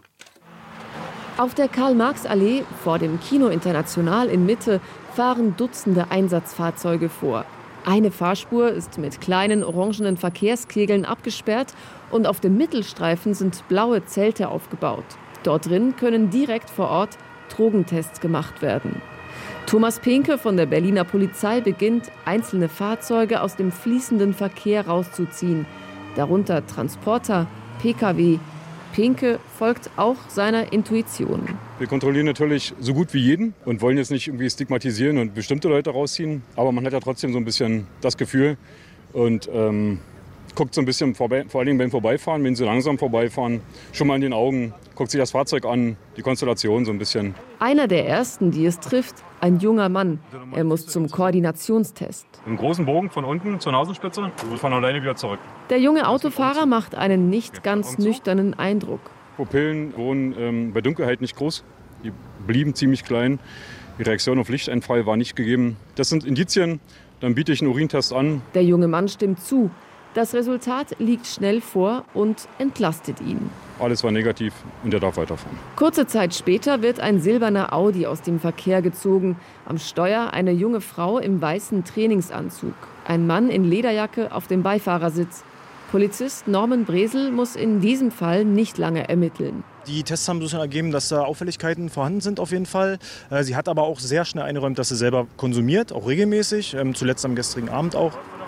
Auf der Karl-Marx-Allee vor dem Kino International in Mitte fahren Dutzende Einsatzfahrzeuge vor. Eine Fahrspur ist mit kleinen orangenen Verkehrskegeln abgesperrt und auf dem Mittelstreifen sind blaue Zelte aufgebaut. Dort drin können direkt vor Ort Drogentests gemacht werden. Thomas Penke von der Berliner Polizei beginnt, einzelne Fahrzeuge aus dem fließenden Verkehr rauszuziehen. Darunter Transporter, P K W. Penke folgt auch seiner Intuition. Wir kontrollieren natürlich so gut wie jeden und wollen jetzt nicht irgendwie stigmatisieren und bestimmte Leute rausziehen. Aber man hat ja trotzdem so ein bisschen das Gefühl und ähm, guckt so ein bisschen vorbei, vor allem beim Vorbeifahren, wenn sie langsam vorbeifahren, schon mal in den Augen, guckt sich das Fahrzeug an, die Konstellation so ein bisschen. Einer der ersten, die es trifft, ein junger Mann. Er muss zum Koordinationstest. Einen großen Bogen von unten zur Nasenspitze und von alleine wieder zurück. Der junge Autofahrer macht einen nicht ganz nüchternen Eindruck. Pupillen wurden ähm, bei Dunkelheit nicht groß, die blieben ziemlich klein. Die Reaktion auf Lichteinfall war nicht gegeben. Das sind Indizien, dann biete ich einen Urintest an. Der junge Mann stimmt zu. Das Resultat liegt schnell vor und entlastet ihn. Alles war negativ und er darf weiterfahren. Kurze Zeit später wird ein silberner Audi aus dem Verkehr gezogen. Am Steuer eine junge Frau im weißen Trainingsanzug. Ein Mann in Lederjacke auf dem Beifahrersitz. Polizist Norman Bresel muss in diesem Fall nicht lange ermitteln. Die Tests haben so ergeben, dass da Auffälligkeiten vorhanden sind auf jeden Fall. Sie hat aber auch sehr schnell eingeräumt, dass sie selber konsumiert, auch regelmäßig, zuletzt am gestrigen Abend auch.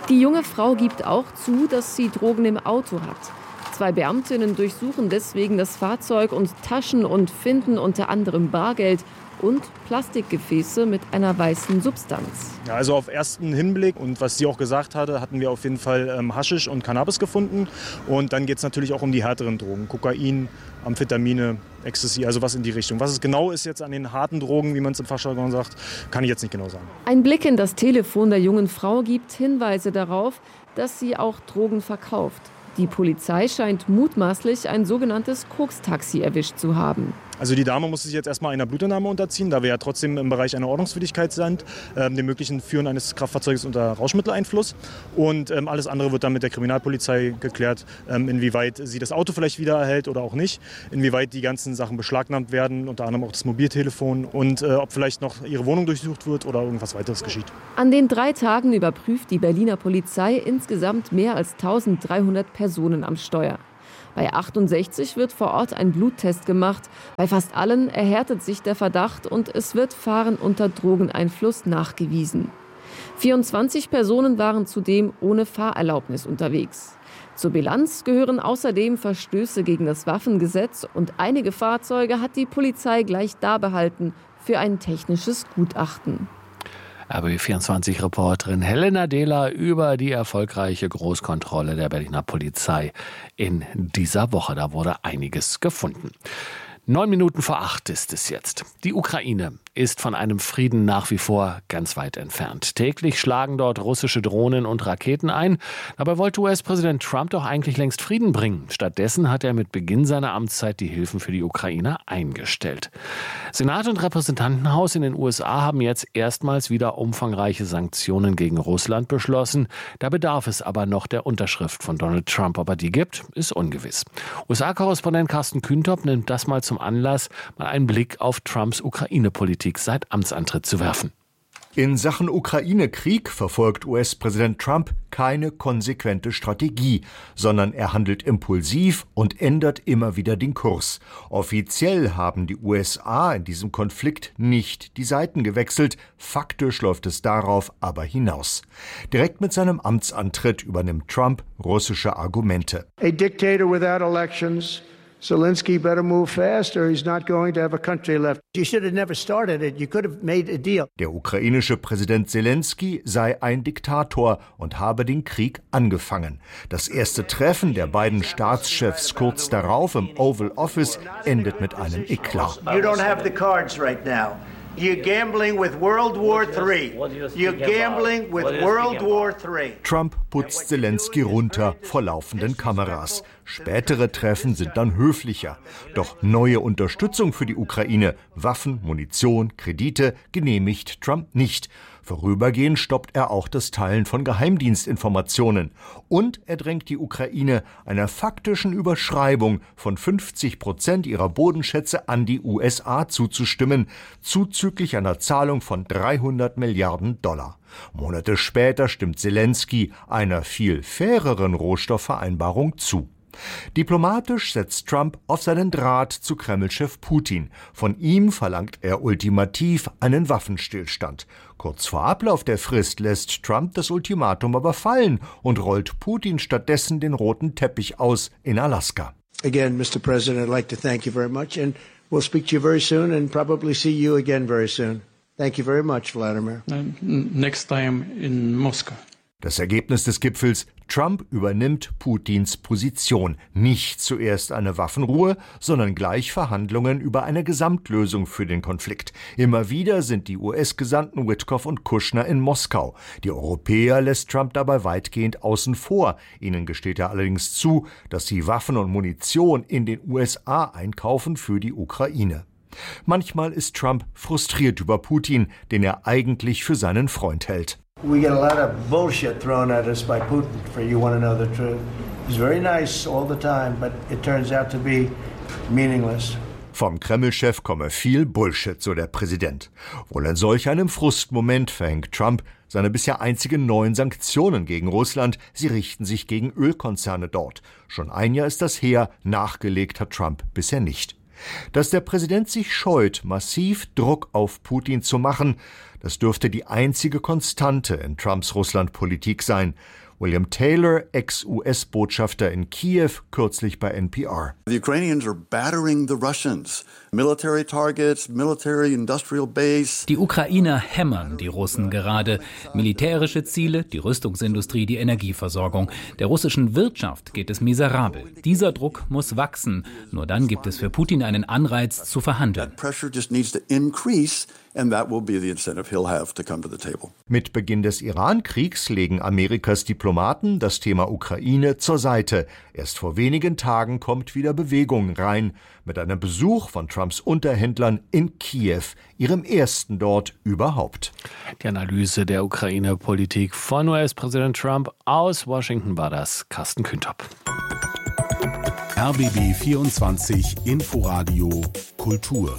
Die junge Frau gibt auch zu, dass sie Drogen im Auto hat. Zwei Beamtinnen durchsuchen deswegen das Fahrzeug und Taschen und finden unter anderem Bargeld und Plastikgefäße mit einer weißen Substanz. Ja, also auf ersten Hinblick und was sie auch gesagt hatte, hatten wir auf jeden Fall ähm, Haschisch und Cannabis gefunden. Und dann geht es natürlich auch um die härteren Drogen, Kokain, Amphetamine, Ecstasy, also was in die Richtung. Was es genau ist jetzt an den harten Drogen, wie man es im Fachjargon sagt, kann ich jetzt nicht genau sagen. Ein Blick in das Telefon der jungen Frau gibt Hinweise darauf, dass sie auch Drogen verkauft. Die Polizei scheint mutmaßlich ein sogenanntes Koks-Taxi erwischt zu haben. Also die Dame muss sich jetzt erstmal einer Blutentnahme unterziehen, da wir ja trotzdem im Bereich einer Ordnungswidrigkeit sind, ähm, dem möglichen Führen eines Kraftfahrzeuges unter Rauschmitteleinfluss. Und ähm, alles andere wird dann mit der Kriminalpolizei geklärt, ähm, inwieweit sie das Auto vielleicht wieder erhält oder auch nicht, inwieweit die ganzen Sachen beschlagnahmt werden, unter anderem auch das Mobiltelefon und äh, ob vielleicht noch ihre Wohnung durchsucht wird oder irgendwas weiteres geschieht. An den drei Tagen überprüft die Berliner Polizei insgesamt mehr als eintausenddreihundert Personen am Steuer. Bei achtundsechzig wird vor Ort ein Bluttest gemacht. Bei fast allen erhärtet sich der Verdacht und es wird Fahren unter Drogeneinfluss nachgewiesen. vierundzwanzig Personen waren zudem ohne Fahrerlaubnis unterwegs. Zur Bilanz gehören außerdem Verstöße gegen das Waffengesetz und einige Fahrzeuge hat die Polizei gleich dabehalten für ein technisches Gutachten. R B B vierundzwanzig-Reporterin Helena Dehler über die erfolgreiche Großkontrolle der Berliner Polizei in dieser Woche. Da wurde einiges gefunden. Neun Minuten vor acht ist es jetzt. Die Ukraine ist von einem Frieden nach wie vor ganz weit entfernt. Täglich schlagen dort russische Drohnen und Raketen ein. Dabei wollte U S-Präsident Trump doch eigentlich längst Frieden bringen. Stattdessen hat er mit Beginn seiner Amtszeit die Hilfen für die Ukrainer eingestellt. Senat und Repräsentantenhaus in den U S A haben jetzt erstmals wieder umfangreiche Sanktionen gegen Russland beschlossen. Da bedarf es aber noch der Unterschrift von Donald Trump. Ob er die gibt, ist ungewiss. U S A-Korrespondent Carsten Kühntop nimmt das mal zum Anlass, mal einen Blick auf Trumps Ukraine-Politik seit Amtsantritt zu werfen. In Sachen Ukraine-Krieg verfolgt U S-Präsident Trump keine konsequente Strategie, sondern er handelt impulsiv und ändert immer wieder den Kurs. Offiziell haben die U S A in diesem Konflikt nicht die Seiten gewechselt, faktisch läuft es darauf aber hinaus. Direkt mit seinem Amtsantritt übernimmt Trump russische Argumente. A dictator without elections. Zelensky better move fast or he's not going to have a country left. You should have never started it. You could have made a deal. Der ukrainische Präsident Zelensky sei ein Diktator und habe den Krieg angefangen. Das erste Treffen der beiden Staatschefs kurz darauf im Oval Office endet mit einem Eklat. You don't have the cards right now. You're gambling with World War Three. You're gambling with World War Three. Trump putzt Zelensky runter vor laufenden Kameras. Spätere Treffen sind dann höflicher. Doch neue Unterstützung für die Ukraine, Waffen, Munition, Kredite genehmigt Trump nicht. Vorübergehend stoppt er auch das Teilen von Geheimdienstinformationen. Und er drängt die Ukraine einer faktischen Überschreibung von fünfzig Prozent ihrer Bodenschätze an die U S A zuzustimmen, zuzüglich einer Zahlung von dreihundert Milliarden Dollar. Monate später stimmt Zelensky einer viel faireren Rohstoffvereinbarung zu. Diplomatisch setzt Trump auf seinen Draht zu Kreml-Chef Putin. Von ihm verlangt er ultimativ einen Waffenstillstand. Kurz vor Ablauf der Frist lässt Trump das Ultimatum aber fallen und rollt Putin stattdessen den roten Teppich aus in Alaska. Again, Mister President, I'd like to thank you very much and we'll speak to you very soon and probably see you again very soon. Thank you very much, Vladimir. Next time in Moscow. Das Ergebnis des Gipfels: Trump übernimmt Putins Position. Nicht zuerst eine Waffenruhe, sondern gleich Verhandlungen über eine Gesamtlösung für den Konflikt. Immer wieder sind die U S-Gesandten Witkoff und Kushner in Moskau. Die Europäer lässt Trump dabei weitgehend außen vor. Ihnen gesteht er allerdings zu, dass sie Waffen und Munition in den U S A einkaufen für die Ukraine. Manchmal ist Trump frustriert über Putin, den er eigentlich für seinen Freund hält. We get a lot of bullshit thrown at us by Putin, for you want to know the truth. He's very nice all the time, but it turns out to be meaningless. Vom Kreml-Chef komme viel Bullshit, so der Präsident. Wohl in solch einem Frustmoment verhängt Trump seine bisher einzigen neuen Sanktionen gegen Russland. Sie richten sich gegen Ölkonzerne dort. Schon ein Jahr ist das her, nachgelegt hat Trump bisher nicht. Dass der Präsident sich scheut, massiv Druck auf Putin zu machen, das dürfte die einzige Konstante in Trumps Russlandpolitik sein. William Taylor, Ex-U S-Botschafter in Kiew, kürzlich bei N P R. The Ukrainians are battering the Russians. Military targets, military industrial base. Die Ukrainer hämmern die Russen gerade. Militärische Ziele, die Rüstungsindustrie, die Energieversorgung. Der russischen Wirtschaft geht es miserabel. Dieser Druck muss wachsen. Nur dann gibt es für Putin einen Anreiz zu verhandeln. That pressure just needs to increase. And that will be the incentive he'll have to come to the table. Mit Beginn des Iran-Kriegs legen Amerikas Diplomaten das Thema Ukraine zur Seite. Erst vor wenigen Tagen kommt wieder Bewegung rein, mit einem Besuch von Trumps Unterhändlern in Kiew, ihrem ersten dort überhaupt. Die Analyse der Ukraine-Politik von U S-Präsident Trump aus Washington war das. Carsten Küntop. R B B vierundzwanzig Inforadio Kultur.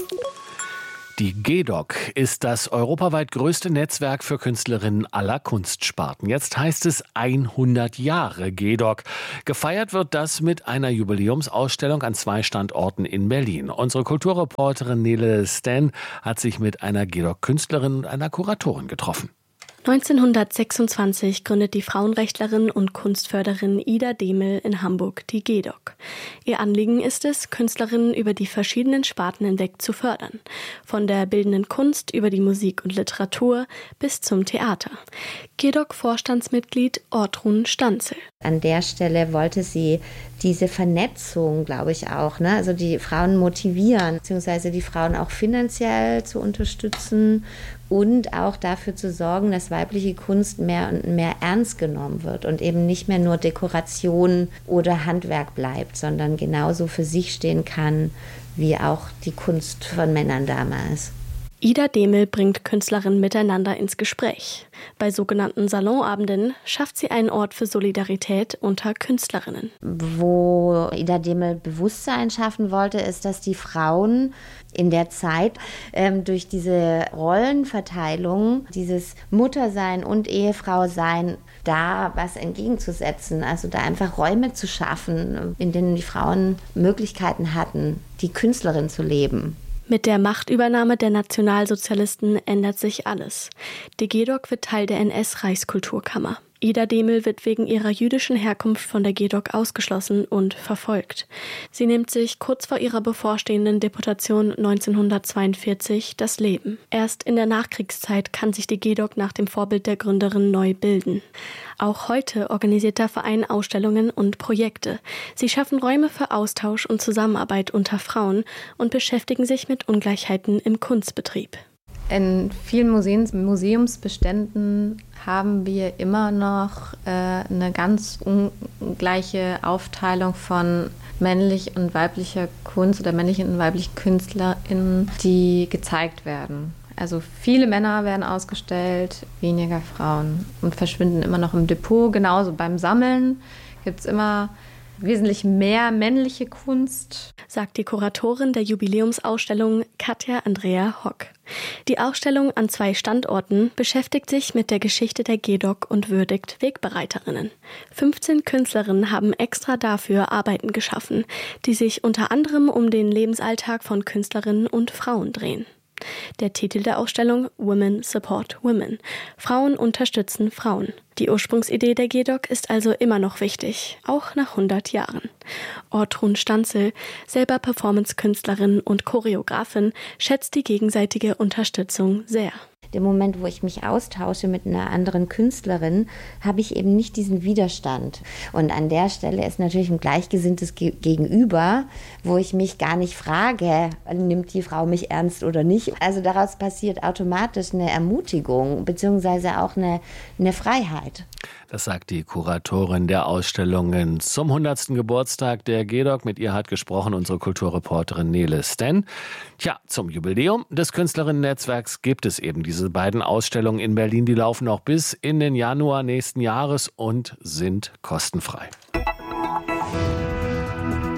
Die G D O C ist das europaweit größte Netzwerk für Künstlerinnen aller Kunstsparten. Jetzt heißt es hundert Jahre G D O C. Gefeiert wird das mit einer Jubiläumsausstellung an zwei Standorten in Berlin. Unsere Kulturreporterin Nele Sten hat sich mit einer G D O C-Künstlerin und einer Kuratorin getroffen. neunzehnhundertsechsundzwanzig gründet die Frauenrechtlerin und Kunstförderin Ida Demel in Hamburg die G D O C. Ihr Anliegen ist es, Künstlerinnen über die verschiedenen Sparten hinweg zu fördern. Von der bildenden Kunst über die Musik und Literatur bis zum Theater. G D O C-Vorstandsmitglied Ortrun Stanzel. An der Stelle wollte sie diese Vernetzung, glaube ich auch, ne? Also die Frauen motivieren, beziehungsweise die Frauen auch finanziell zu unterstützen und auch dafür zu sorgen, dass weibliche Kunst mehr und mehr ernst genommen wird und eben nicht mehr nur Dekoration oder Handwerk bleibt, sondern genauso für sich stehen kann, wie auch die Kunst von Männern damals. Ida Demel bringt Künstlerinnen miteinander ins Gespräch. Bei sogenannten Salonabenden schafft sie einen Ort für Solidarität unter Künstlerinnen. Wo Ida Demel Bewusstsein schaffen wollte, ist, dass die Frauen in der Zeit ähm, durch diese Rollenverteilung, dieses Muttersein und Ehefrau-Sein, da was entgegenzusetzen, also da einfach Räume zu schaffen, in denen die Frauen Möglichkeiten hatten, die Künstlerin zu leben. Mit der Machtübernahme der Nationalsozialisten ändert sich alles. Die G D O C wird Teil der N S-Reichskulturkammer. Ida Demel wird wegen ihrer jüdischen Herkunft von der G D O C ausgeschlossen und verfolgt. Sie nimmt sich kurz vor ihrer bevorstehenden Deportation neunzehnhundertzweiundvierzig das Leben. Erst in der Nachkriegszeit kann sich die G D O C nach dem Vorbild der Gründerin neu bilden. Auch heute organisiert der Verein Ausstellungen und Projekte. Sie schaffen Räume für Austausch und Zusammenarbeit unter Frauen und beschäftigen sich mit Ungleichheiten im Kunstbetrieb. In vielen Museums, Museumsbeständen haben wir immer noch äh, eine ganz ungleiche Aufteilung von männlich und weiblicher Kunst oder männlichen und weiblichen KünstlerInnen, die gezeigt werden. Also viele Männer werden ausgestellt, weniger Frauen und verschwinden immer noch im Depot. Genauso beim Sammeln gibt es immer wesentlich mehr männliche Kunst, sagt die Kuratorin der Jubiläumsausstellung Katja Andrea Hock. Die Ausstellung an zwei Standorten beschäftigt sich mit der Geschichte der G D O C und würdigt Wegbereiterinnen. fünfzehn Künstlerinnen haben extra dafür Arbeiten geschaffen, die sich unter anderem um den Lebensalltag von Künstlerinnen und Frauen drehen. Der Titel der Ausstellung Women Support Women. Frauen unterstützen Frauen. Die Ursprungsidee der G D O C ist also immer noch wichtig, auch nach hundert Jahren. Ortrun Stanzel, selber Performance-Künstlerin und Choreografin, schätzt die gegenseitige Unterstützung sehr. Im Moment, wo ich mich austausche mit einer anderen Künstlerin, habe ich eben nicht diesen Widerstand. Und an der Stelle ist natürlich ein gleichgesinntes Gegenüber, wo ich mich gar nicht frage, nimmt die Frau mich ernst oder nicht. Also daraus passiert automatisch eine Ermutigung beziehungsweise auch eine, eine Freiheit. Das sagt die Kuratorin der Ausstellungen zum hundertsten Geburtstag der G D O C. Mit ihr hat gesprochen unsere Kulturreporterin Nele Sten. Tja, zum Jubiläum des Künstlerinnen-Netzwerks gibt es eben diese beiden Ausstellungen in Berlin. Die laufen noch bis in den Januar nächsten Jahres und sind kostenfrei.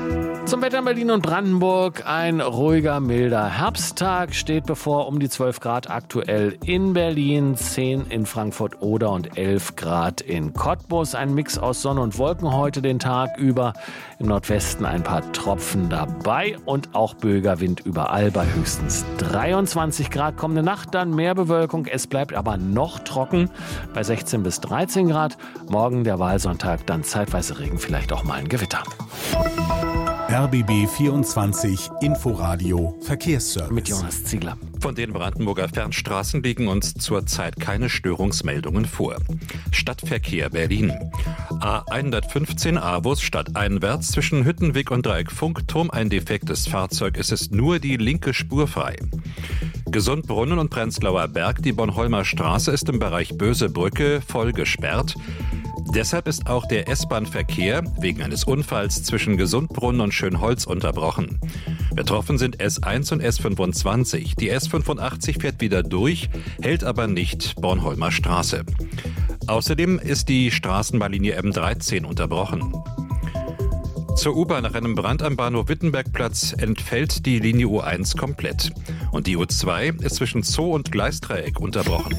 Zum Wetter in Berlin und Brandenburg. Ein ruhiger, milder Herbsttag steht bevor, um die zwölf Grad aktuell in Berlin, zehn in Frankfurt Oder und elf Grad in Cottbus. Ein Mix aus Sonne und Wolken heute den Tag über. Im Nordwesten ein paar Tropfen dabei und auch böiger Wind überall bei höchstens dreiundzwanzig Grad. Kommende Nacht dann mehr Bewölkung, es bleibt aber noch trocken bei sechzehn bis dreizehn Grad. Morgen der Wahlsonntag, dann zeitweise Regen, vielleicht auch mal ein Gewitter. R B B vierundzwanzig Inforadio Verkehrsservice. Mit Jonas Ziegler. Von den Brandenburger Fernstraßen liegen uns zurzeit keine Störungsmeldungen vor. Stadtverkehr Berlin. A hundertfünfzehn Avus stadteinwärts zwischen Hüttenweg und Dreieck Funkturm ein defektes Fahrzeug. Es ist nur die linke Spur frei. Gesundbrunnen und Prenzlauer Berg, die Bornholmer Straße ist im Bereich Bösebrücke voll gesperrt. Deshalb ist auch der S-Bahn-Verkehr wegen eines Unfalls zwischen Gesundbrunnen und Schönholz unterbrochen. Betroffen sind S eins und S fünfundzwanzig. Die S fünfundachtzig fährt wieder durch, hält aber nicht Bornholmer Straße. Außerdem ist die Straßenbahnlinie M dreizehn unterbrochen. Zur U-Bahn nach einem Brand am Bahnhof Wittenbergplatz entfällt die Linie U eins komplett. Und die U zwei ist zwischen Zoo und Gleisdreieck unterbrochen.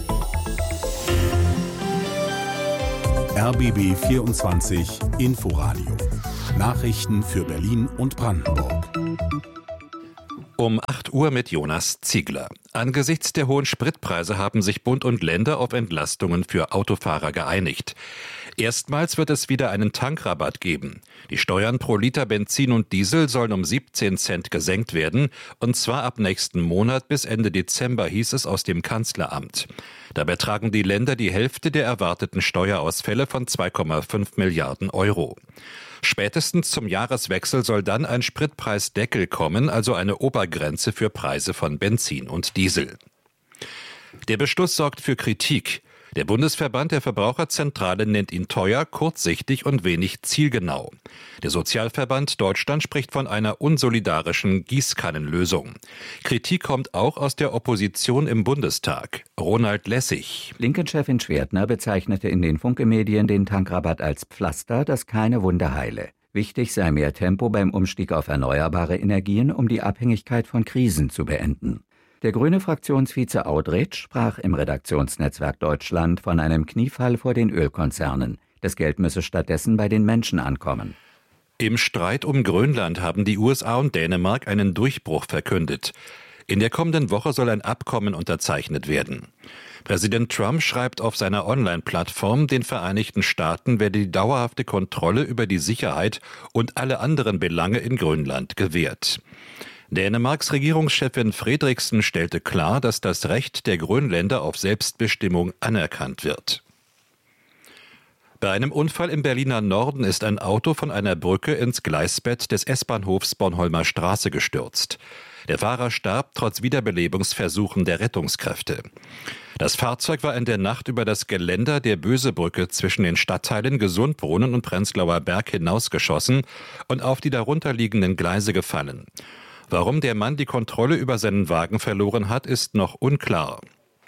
R B B vierundzwanzig Inforadio. Nachrichten für Berlin und Brandenburg. Um acht Uhr mit Jonas Ziegler. Angesichts der hohen Spritpreise haben sich Bund und Länder auf Entlastungen für Autofahrer geeinigt. Erstmals wird es wieder einen Tankrabatt geben. Die Steuern pro Liter Benzin und Diesel sollen um siebzehn Cent gesenkt werden, und zwar ab nächsten Monat bis Ende Dezember, hieß es aus dem Kanzleramt. Dabei tragen die Länder die Hälfte der erwarteten Steuerausfälle von zwei Komma fünf Milliarden Euro. Spätestens zum Jahreswechsel soll dann ein Spritpreisdeckel kommen, also eine Obergrenze für Preise von Benzin und Diesel. Der Beschluss sorgt für Kritik. Der Bundesverband der Verbraucherzentrale nennt ihn teuer, kurzsichtig und wenig zielgenau. Der Sozialverband Deutschland spricht von einer unsolidarischen Gießkannenlösung. Kritik kommt auch aus der Opposition im Bundestag. Ronald Lessig. Linken-Chefin Schwertner bezeichnete in den Funke-Medien den Tankrabatt als Pflaster, das keine Wunde heile. Wichtig sei mehr Tempo beim Umstieg auf erneuerbare Energien, um die Abhängigkeit von Krisen zu beenden. Der grüne Fraktionsvize Audretsch sprach im Redaktionsnetzwerk Deutschland von einem Kniefall vor den Ölkonzernen. Das Geld müsse stattdessen bei den Menschen ankommen. Im Streit um Grönland haben die U S A und Dänemark einen Durchbruch verkündet. In der kommenden Woche soll ein Abkommen unterzeichnet werden. Präsident Trump schreibt auf seiner Online-Plattform, den Vereinigten Staaten werde die dauerhafte Kontrolle über die Sicherheit und alle anderen Belange in Grönland gewährt. Dänemarks Regierungschefin Fredriksen stellte klar, dass das Recht der Grönländer auf Selbstbestimmung anerkannt wird. Bei einem Unfall im Berliner Norden ist ein Auto von einer Brücke ins Gleisbett des S-Bahnhofs Bornholmer Straße gestürzt. Der Fahrer starb trotz Wiederbelebungsversuchen der Rettungskräfte. Das Fahrzeug war in der Nacht über das Geländer der Bösebrücke zwischen den Stadtteilen Gesundbrunnen und Prenzlauer Berg hinausgeschossen und auf die darunterliegenden Gleise gefallen. Warum der Mann die Kontrolle über seinen Wagen verloren hat, ist noch unklar.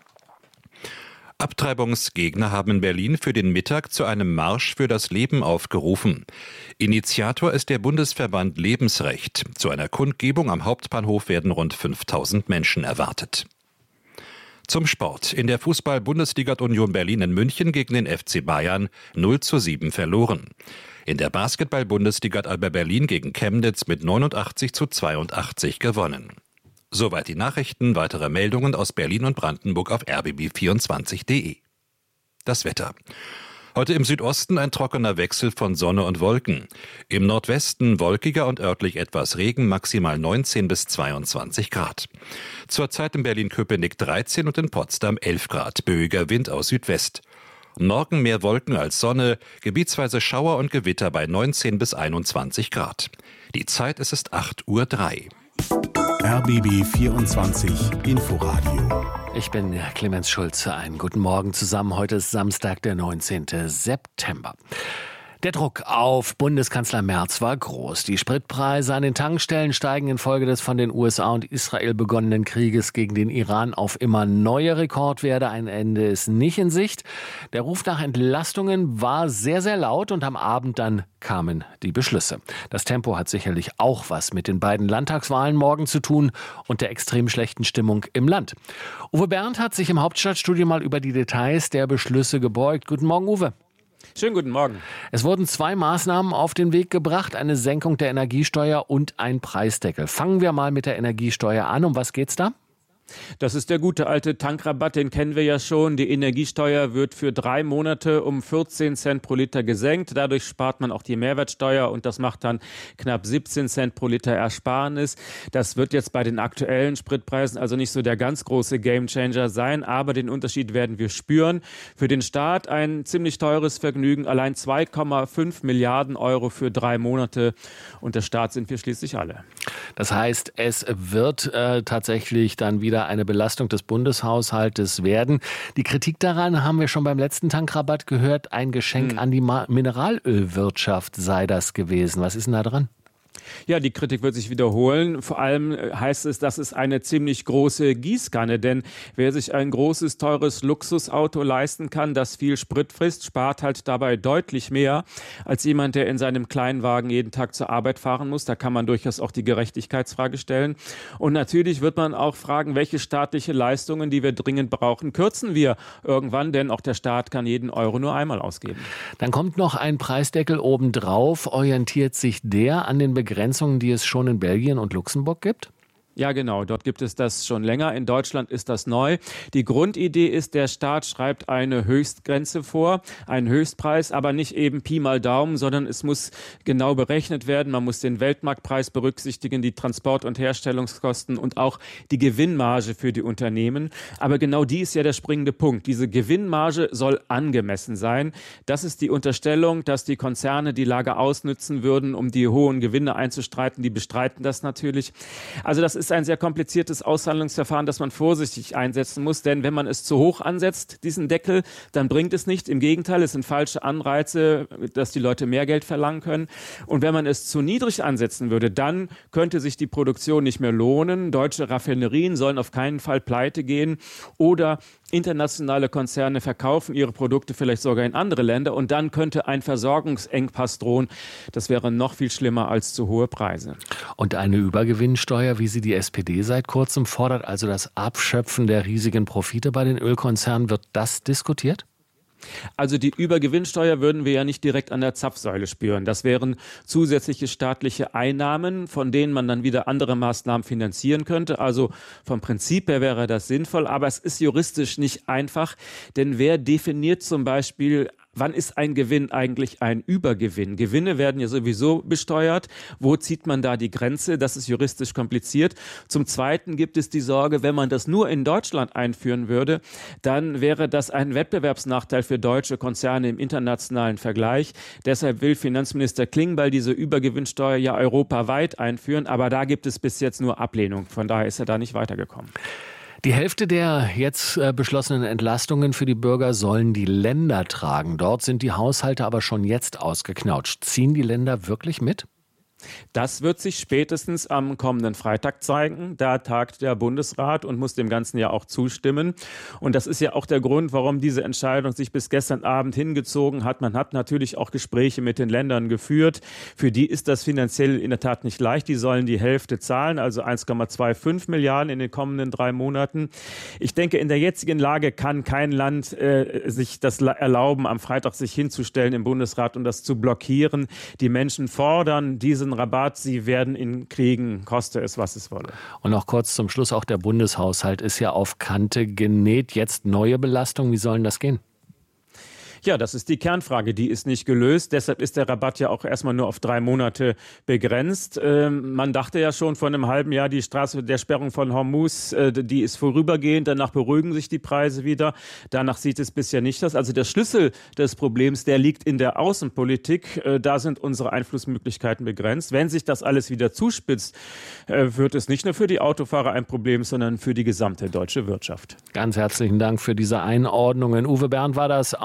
Abtreibungsgegner haben in Berlin für den Mittag zu einem Marsch für das Leben aufgerufen. Initiator ist der Bundesverband Lebensrecht. Zu einer Kundgebung am Hauptbahnhof werden rund fünftausend Menschen erwartet. Zum Sport. In der Fußball-Bundesliga hat Union Berlin in München gegen den F C Bayern null zu sieben verloren. In der Basketball-Bundesliga hat Alba Berlin gegen Chemnitz mit neunundachtzig zu zweiundachtzig gewonnen. Soweit die Nachrichten. Weitere Meldungen aus Berlin und Brandenburg auf r b b vierundzwanzig punkt d e. Das Wetter. Heute im Südosten ein trockener Wechsel von Sonne und Wolken. Im Nordwesten wolkiger und örtlich etwas Regen, maximal neunzehn bis zweiundzwanzig Grad. Zurzeit in Berlin-Köpenick dreizehn und in Potsdam elf Grad. Böiger Wind aus Südwest. Morgen mehr Wolken als Sonne, gebietsweise Schauer und Gewitter bei neunzehn bis einundzwanzig Grad. Die Zeit ist es acht Uhr drei. R B B vierundzwanzig Inforadio. Ich bin Clemens Schulze. Einen guten Morgen zusammen. Heute ist Samstag, der neunzehnten September. Der Druck auf Bundeskanzler Merz war groß. Die Spritpreise an den Tankstellen steigen infolge des von den U S A und Israel begonnenen Krieges gegen den Iran auf immer neue Rekordwerte. Ein Ende ist nicht in Sicht. Der Ruf nach Entlastungen war sehr, sehr laut und am Abend dann kamen die Beschlüsse. Das Tempo hat sicherlich auch was mit den beiden Landtagswahlen morgen zu tun und der extrem schlechten Stimmung im Land. Uwe Bernd hat sich im Hauptstadtstudio mal über die Details der Beschlüsse gebeugt. Guten Morgen, Uwe. Schönen guten Morgen. Es wurden zwei Maßnahmen auf den Weg gebracht, eine Senkung der Energiesteuer und ein Preisdeckel. Fangen wir mal mit der Energiesteuer an. Um was geht's da? Das ist der gute alte Tankrabatt, den kennen wir ja schon. Die Energiesteuer wird für drei Monate um vierzehn Cent pro Liter gesenkt. Dadurch spart man auch die Mehrwertsteuer und das macht dann knapp siebzehn Cent pro Liter Ersparnis. Das wird jetzt bei den aktuellen Spritpreisen also nicht so der ganz große Gamechanger sein, aber den Unterschied werden wir spüren. Für den Staat ein ziemlich teures Vergnügen, allein zwei Komma fünf Milliarden Euro für drei Monate und der Staat sind wir schließlich alle. Das heißt, es wird äh, tatsächlich dann wieder eine Belastung des Bundeshaushaltes werden. Die Kritik daran haben wir schon beim letzten Tankrabatt gehört. Ein Geschenk hm. an die Mineralölwirtschaft sei das gewesen. Was ist denn da dran? Ja, die Kritik wird sich wiederholen. Vor allem heißt es, das ist eine ziemlich große Gießkanne, denn wer sich ein großes, teures Luxusauto leisten kann, das viel Sprit frisst, spart halt dabei deutlich mehr als jemand, der in seinem Kleinwagen jeden Tag zur Arbeit fahren muss. Da kann man durchaus auch die Gerechtigkeitsfrage stellen. Und natürlich wird man auch fragen, welche staatliche Leistungen, die wir dringend brauchen, kürzen wir irgendwann, denn auch der Staat kann jeden Euro nur einmal ausgeben. Dann kommt noch ein Preisdeckel obendrauf. Orientiert sich der an den Begrenzungen, die es schon in Belgien und Luxemburg gibt? Ja, genau. Dort gibt es das schon länger. In Deutschland ist das neu. Die Grundidee ist, der Staat schreibt eine Höchstgrenze vor, einen Höchstpreis, aber nicht eben Pi mal Daumen, sondern es muss genau berechnet werden. Man muss den Weltmarktpreis berücksichtigen, die Transport- und Herstellungskosten und auch die Gewinnmarge für die Unternehmen. Aber genau die ist ja der springende Punkt. Diese Gewinnmarge soll angemessen sein. Das ist die Unterstellung, dass die Konzerne die Lage ausnützen würden, um die hohen Gewinne einzustreiten. Die bestreiten das natürlich. Also das ist ein sehr kompliziertes Aushandlungsverfahren, das man vorsichtig einsetzen muss, denn wenn man es zu hoch ansetzt, diesen Deckel, dann bringt es nicht. Im Gegenteil, es sind falsche Anreize, dass die Leute mehr Geld verlangen können. Und wenn man es zu niedrig ansetzen würde, dann könnte sich die Produktion nicht mehr lohnen. Deutsche Raffinerien sollen auf keinen Fall pleite gehen oder internationale Konzerne verkaufen ihre Produkte vielleicht sogar in andere Länder und dann könnte ein Versorgungsengpass drohen. Das wäre noch viel schlimmer als zu hohe Preise. Und eine Übergewinnsteuer, wie sie die S P D seit kurzem fordert, also das Abschöpfen der riesigen Profite bei den Ölkonzernen, wird das diskutiert? Also die Übergewinnsteuer würden wir ja nicht direkt an der Zapfsäule spüren. Das wären zusätzliche staatliche Einnahmen, von denen man dann wieder andere Maßnahmen finanzieren könnte. Also vom Prinzip her wäre das sinnvoll, aber es ist juristisch nicht einfach, denn wer definiert zum Beispiel, wann ist ein Gewinn eigentlich ein Übergewinn? Gewinne werden ja sowieso besteuert. Wo zieht man da die Grenze? Das ist juristisch kompliziert. Zum Zweiten gibt es die Sorge, wenn man das nur in Deutschland einführen würde, dann wäre das ein Wettbewerbsnachteil für deutsche Konzerne im internationalen Vergleich. Deshalb will Finanzminister Klingbeil diese Übergewinnsteuer ja europaweit einführen, aber da gibt es bis jetzt nur Ablehnung. Von daher ist er da nicht weitergekommen. Die Hälfte der jetzt beschlossenen Entlastungen für die Bürger sollen die Länder tragen. Dort sind die Haushalte aber schon jetzt ausgeknautscht. Ziehen die Länder wirklich mit? Das wird sich spätestens am kommenden Freitag zeigen. Da tagt der Bundesrat und muss dem Ganzen ja auch zustimmen. Und das ist ja auch der Grund, warum diese Entscheidung sich bis gestern Abend hingezogen hat. Man hat natürlich auch Gespräche mit den Ländern geführt. Für die ist das finanziell in der Tat nicht leicht. Die sollen die Hälfte zahlen, also eins Komma fünfundzwanzig Milliarden in den kommenden drei Monaten. Ich denke, in der jetzigen Lage kann kein Land äh, sich das erlauben, am Freitag sich hinzustellen im Bundesrat und das zu blockieren. Die Menschen fordern diesen Rabatt, sie werden ihn kriegen, koste es, was es wolle. Und noch kurz zum Schluss, auch der Bundeshaushalt ist ja auf Kante genäht. Jetzt neue Belastungen, wie sollen das gehen? Ja, das ist die Kernfrage, die ist nicht gelöst. Deshalb ist der Rabatt ja auch erstmal nur auf drei Monate begrenzt. Ähm, man dachte ja schon vor einem halben Jahr, die Straße der Sperrung von Hormuz, äh, die ist vorübergehend, danach beruhigen sich die Preise wieder. Danach sieht es bisher nicht aus. Also der Schlüssel des Problems, der liegt in der Außenpolitik. Äh, da sind unsere Einflussmöglichkeiten begrenzt. Wenn sich das alles wieder zuspitzt, äh, wird es nicht nur für die Autofahrer ein Problem, sondern für die gesamte deutsche Wirtschaft. Ganz herzlichen Dank für diese Einordnungen. Uwe Bernd war das aus dem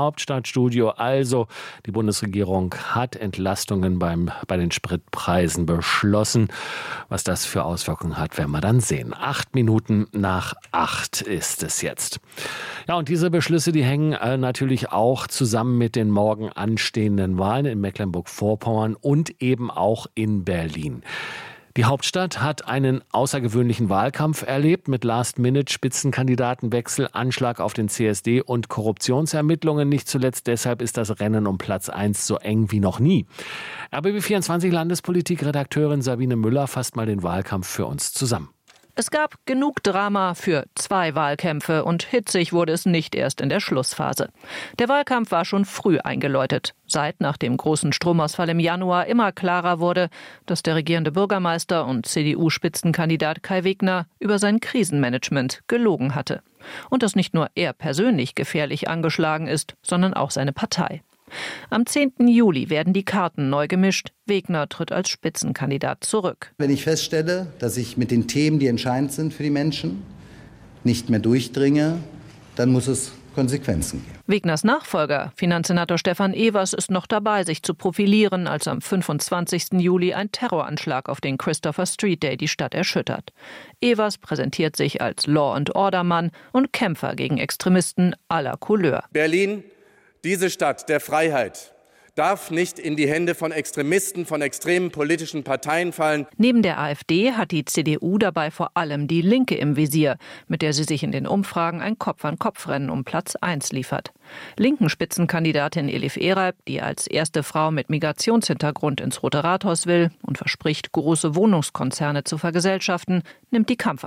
Hauptstadtstudio. Also, die Bundesregierung hat Entlastungen beim, bei den Spritpreisen beschlossen. Was das für Auswirkungen hat, werden wir dann sehen. Acht Minuten nach acht ist es jetzt. Ja, und diese Beschlüsse, die hängen äh, natürlich auch zusammen mit den morgen anstehenden Wahlen in Mecklenburg-Vorpommern und eben auch in Berlin. Die Hauptstadt hat einen außergewöhnlichen Wahlkampf erlebt mit Last-Minute-Spitzenkandidatenwechsel, Anschlag auf den C S D und Korruptionsermittlungen. Nicht zuletzt deshalb ist das Rennen um Platz eins so eng wie noch nie. R B B vierundzwanzig Landespolitik-Redakteurin Sabine Müller fasst mal den Wahlkampf für uns zusammen. Es gab genug Drama für zwei Wahlkämpfe und hitzig wurde es nicht erst in der Schlussphase. Der Wahlkampf war schon früh eingeläutet, seit nach dem großen Stromausfall im Januar immer klarer wurde, dass der regierende Bürgermeister und C D U-Spitzenkandidat Kai Wegner über sein Krisenmanagement gelogen hatte. Und dass nicht nur er persönlich gefährlich angeschlagen ist, sondern auch seine Partei. Am zehnten Juli werden die Karten neu gemischt. Wegner tritt als Spitzenkandidat zurück. Wenn ich feststelle, dass ich mit den Themen, die entscheidend sind für die Menschen, nicht mehr durchdringe, dann muss es Konsequenzen geben. Wegners Nachfolger, Finanzsenator Stefan Evers, ist noch dabei, sich zu profilieren, als am fünfundzwanzigsten Juli ein Terroranschlag auf den Christopher Street Day die Stadt erschüttert. Evers präsentiert sich als Law-and-Order-Mann und Kämpfer gegen Extremisten aller Couleur. Berlin, diese Stadt der Freiheit, darf nicht in die Hände von Extremisten, von extremen politischen Parteien fallen. Neben der AfD hat die C D U dabei vor allem die Linke im Visier, mit der sie sich in den Umfragen ein Kopf-an-Kopf-Rennen um Platz eins liefert. Linken Spitzenkandidatin Elif Ereib, die als erste Frau mit Migrationshintergrund ins Rote Rathaus will und verspricht, große Wohnungskonzerne zu vergesellschaften, nimmt die Kampf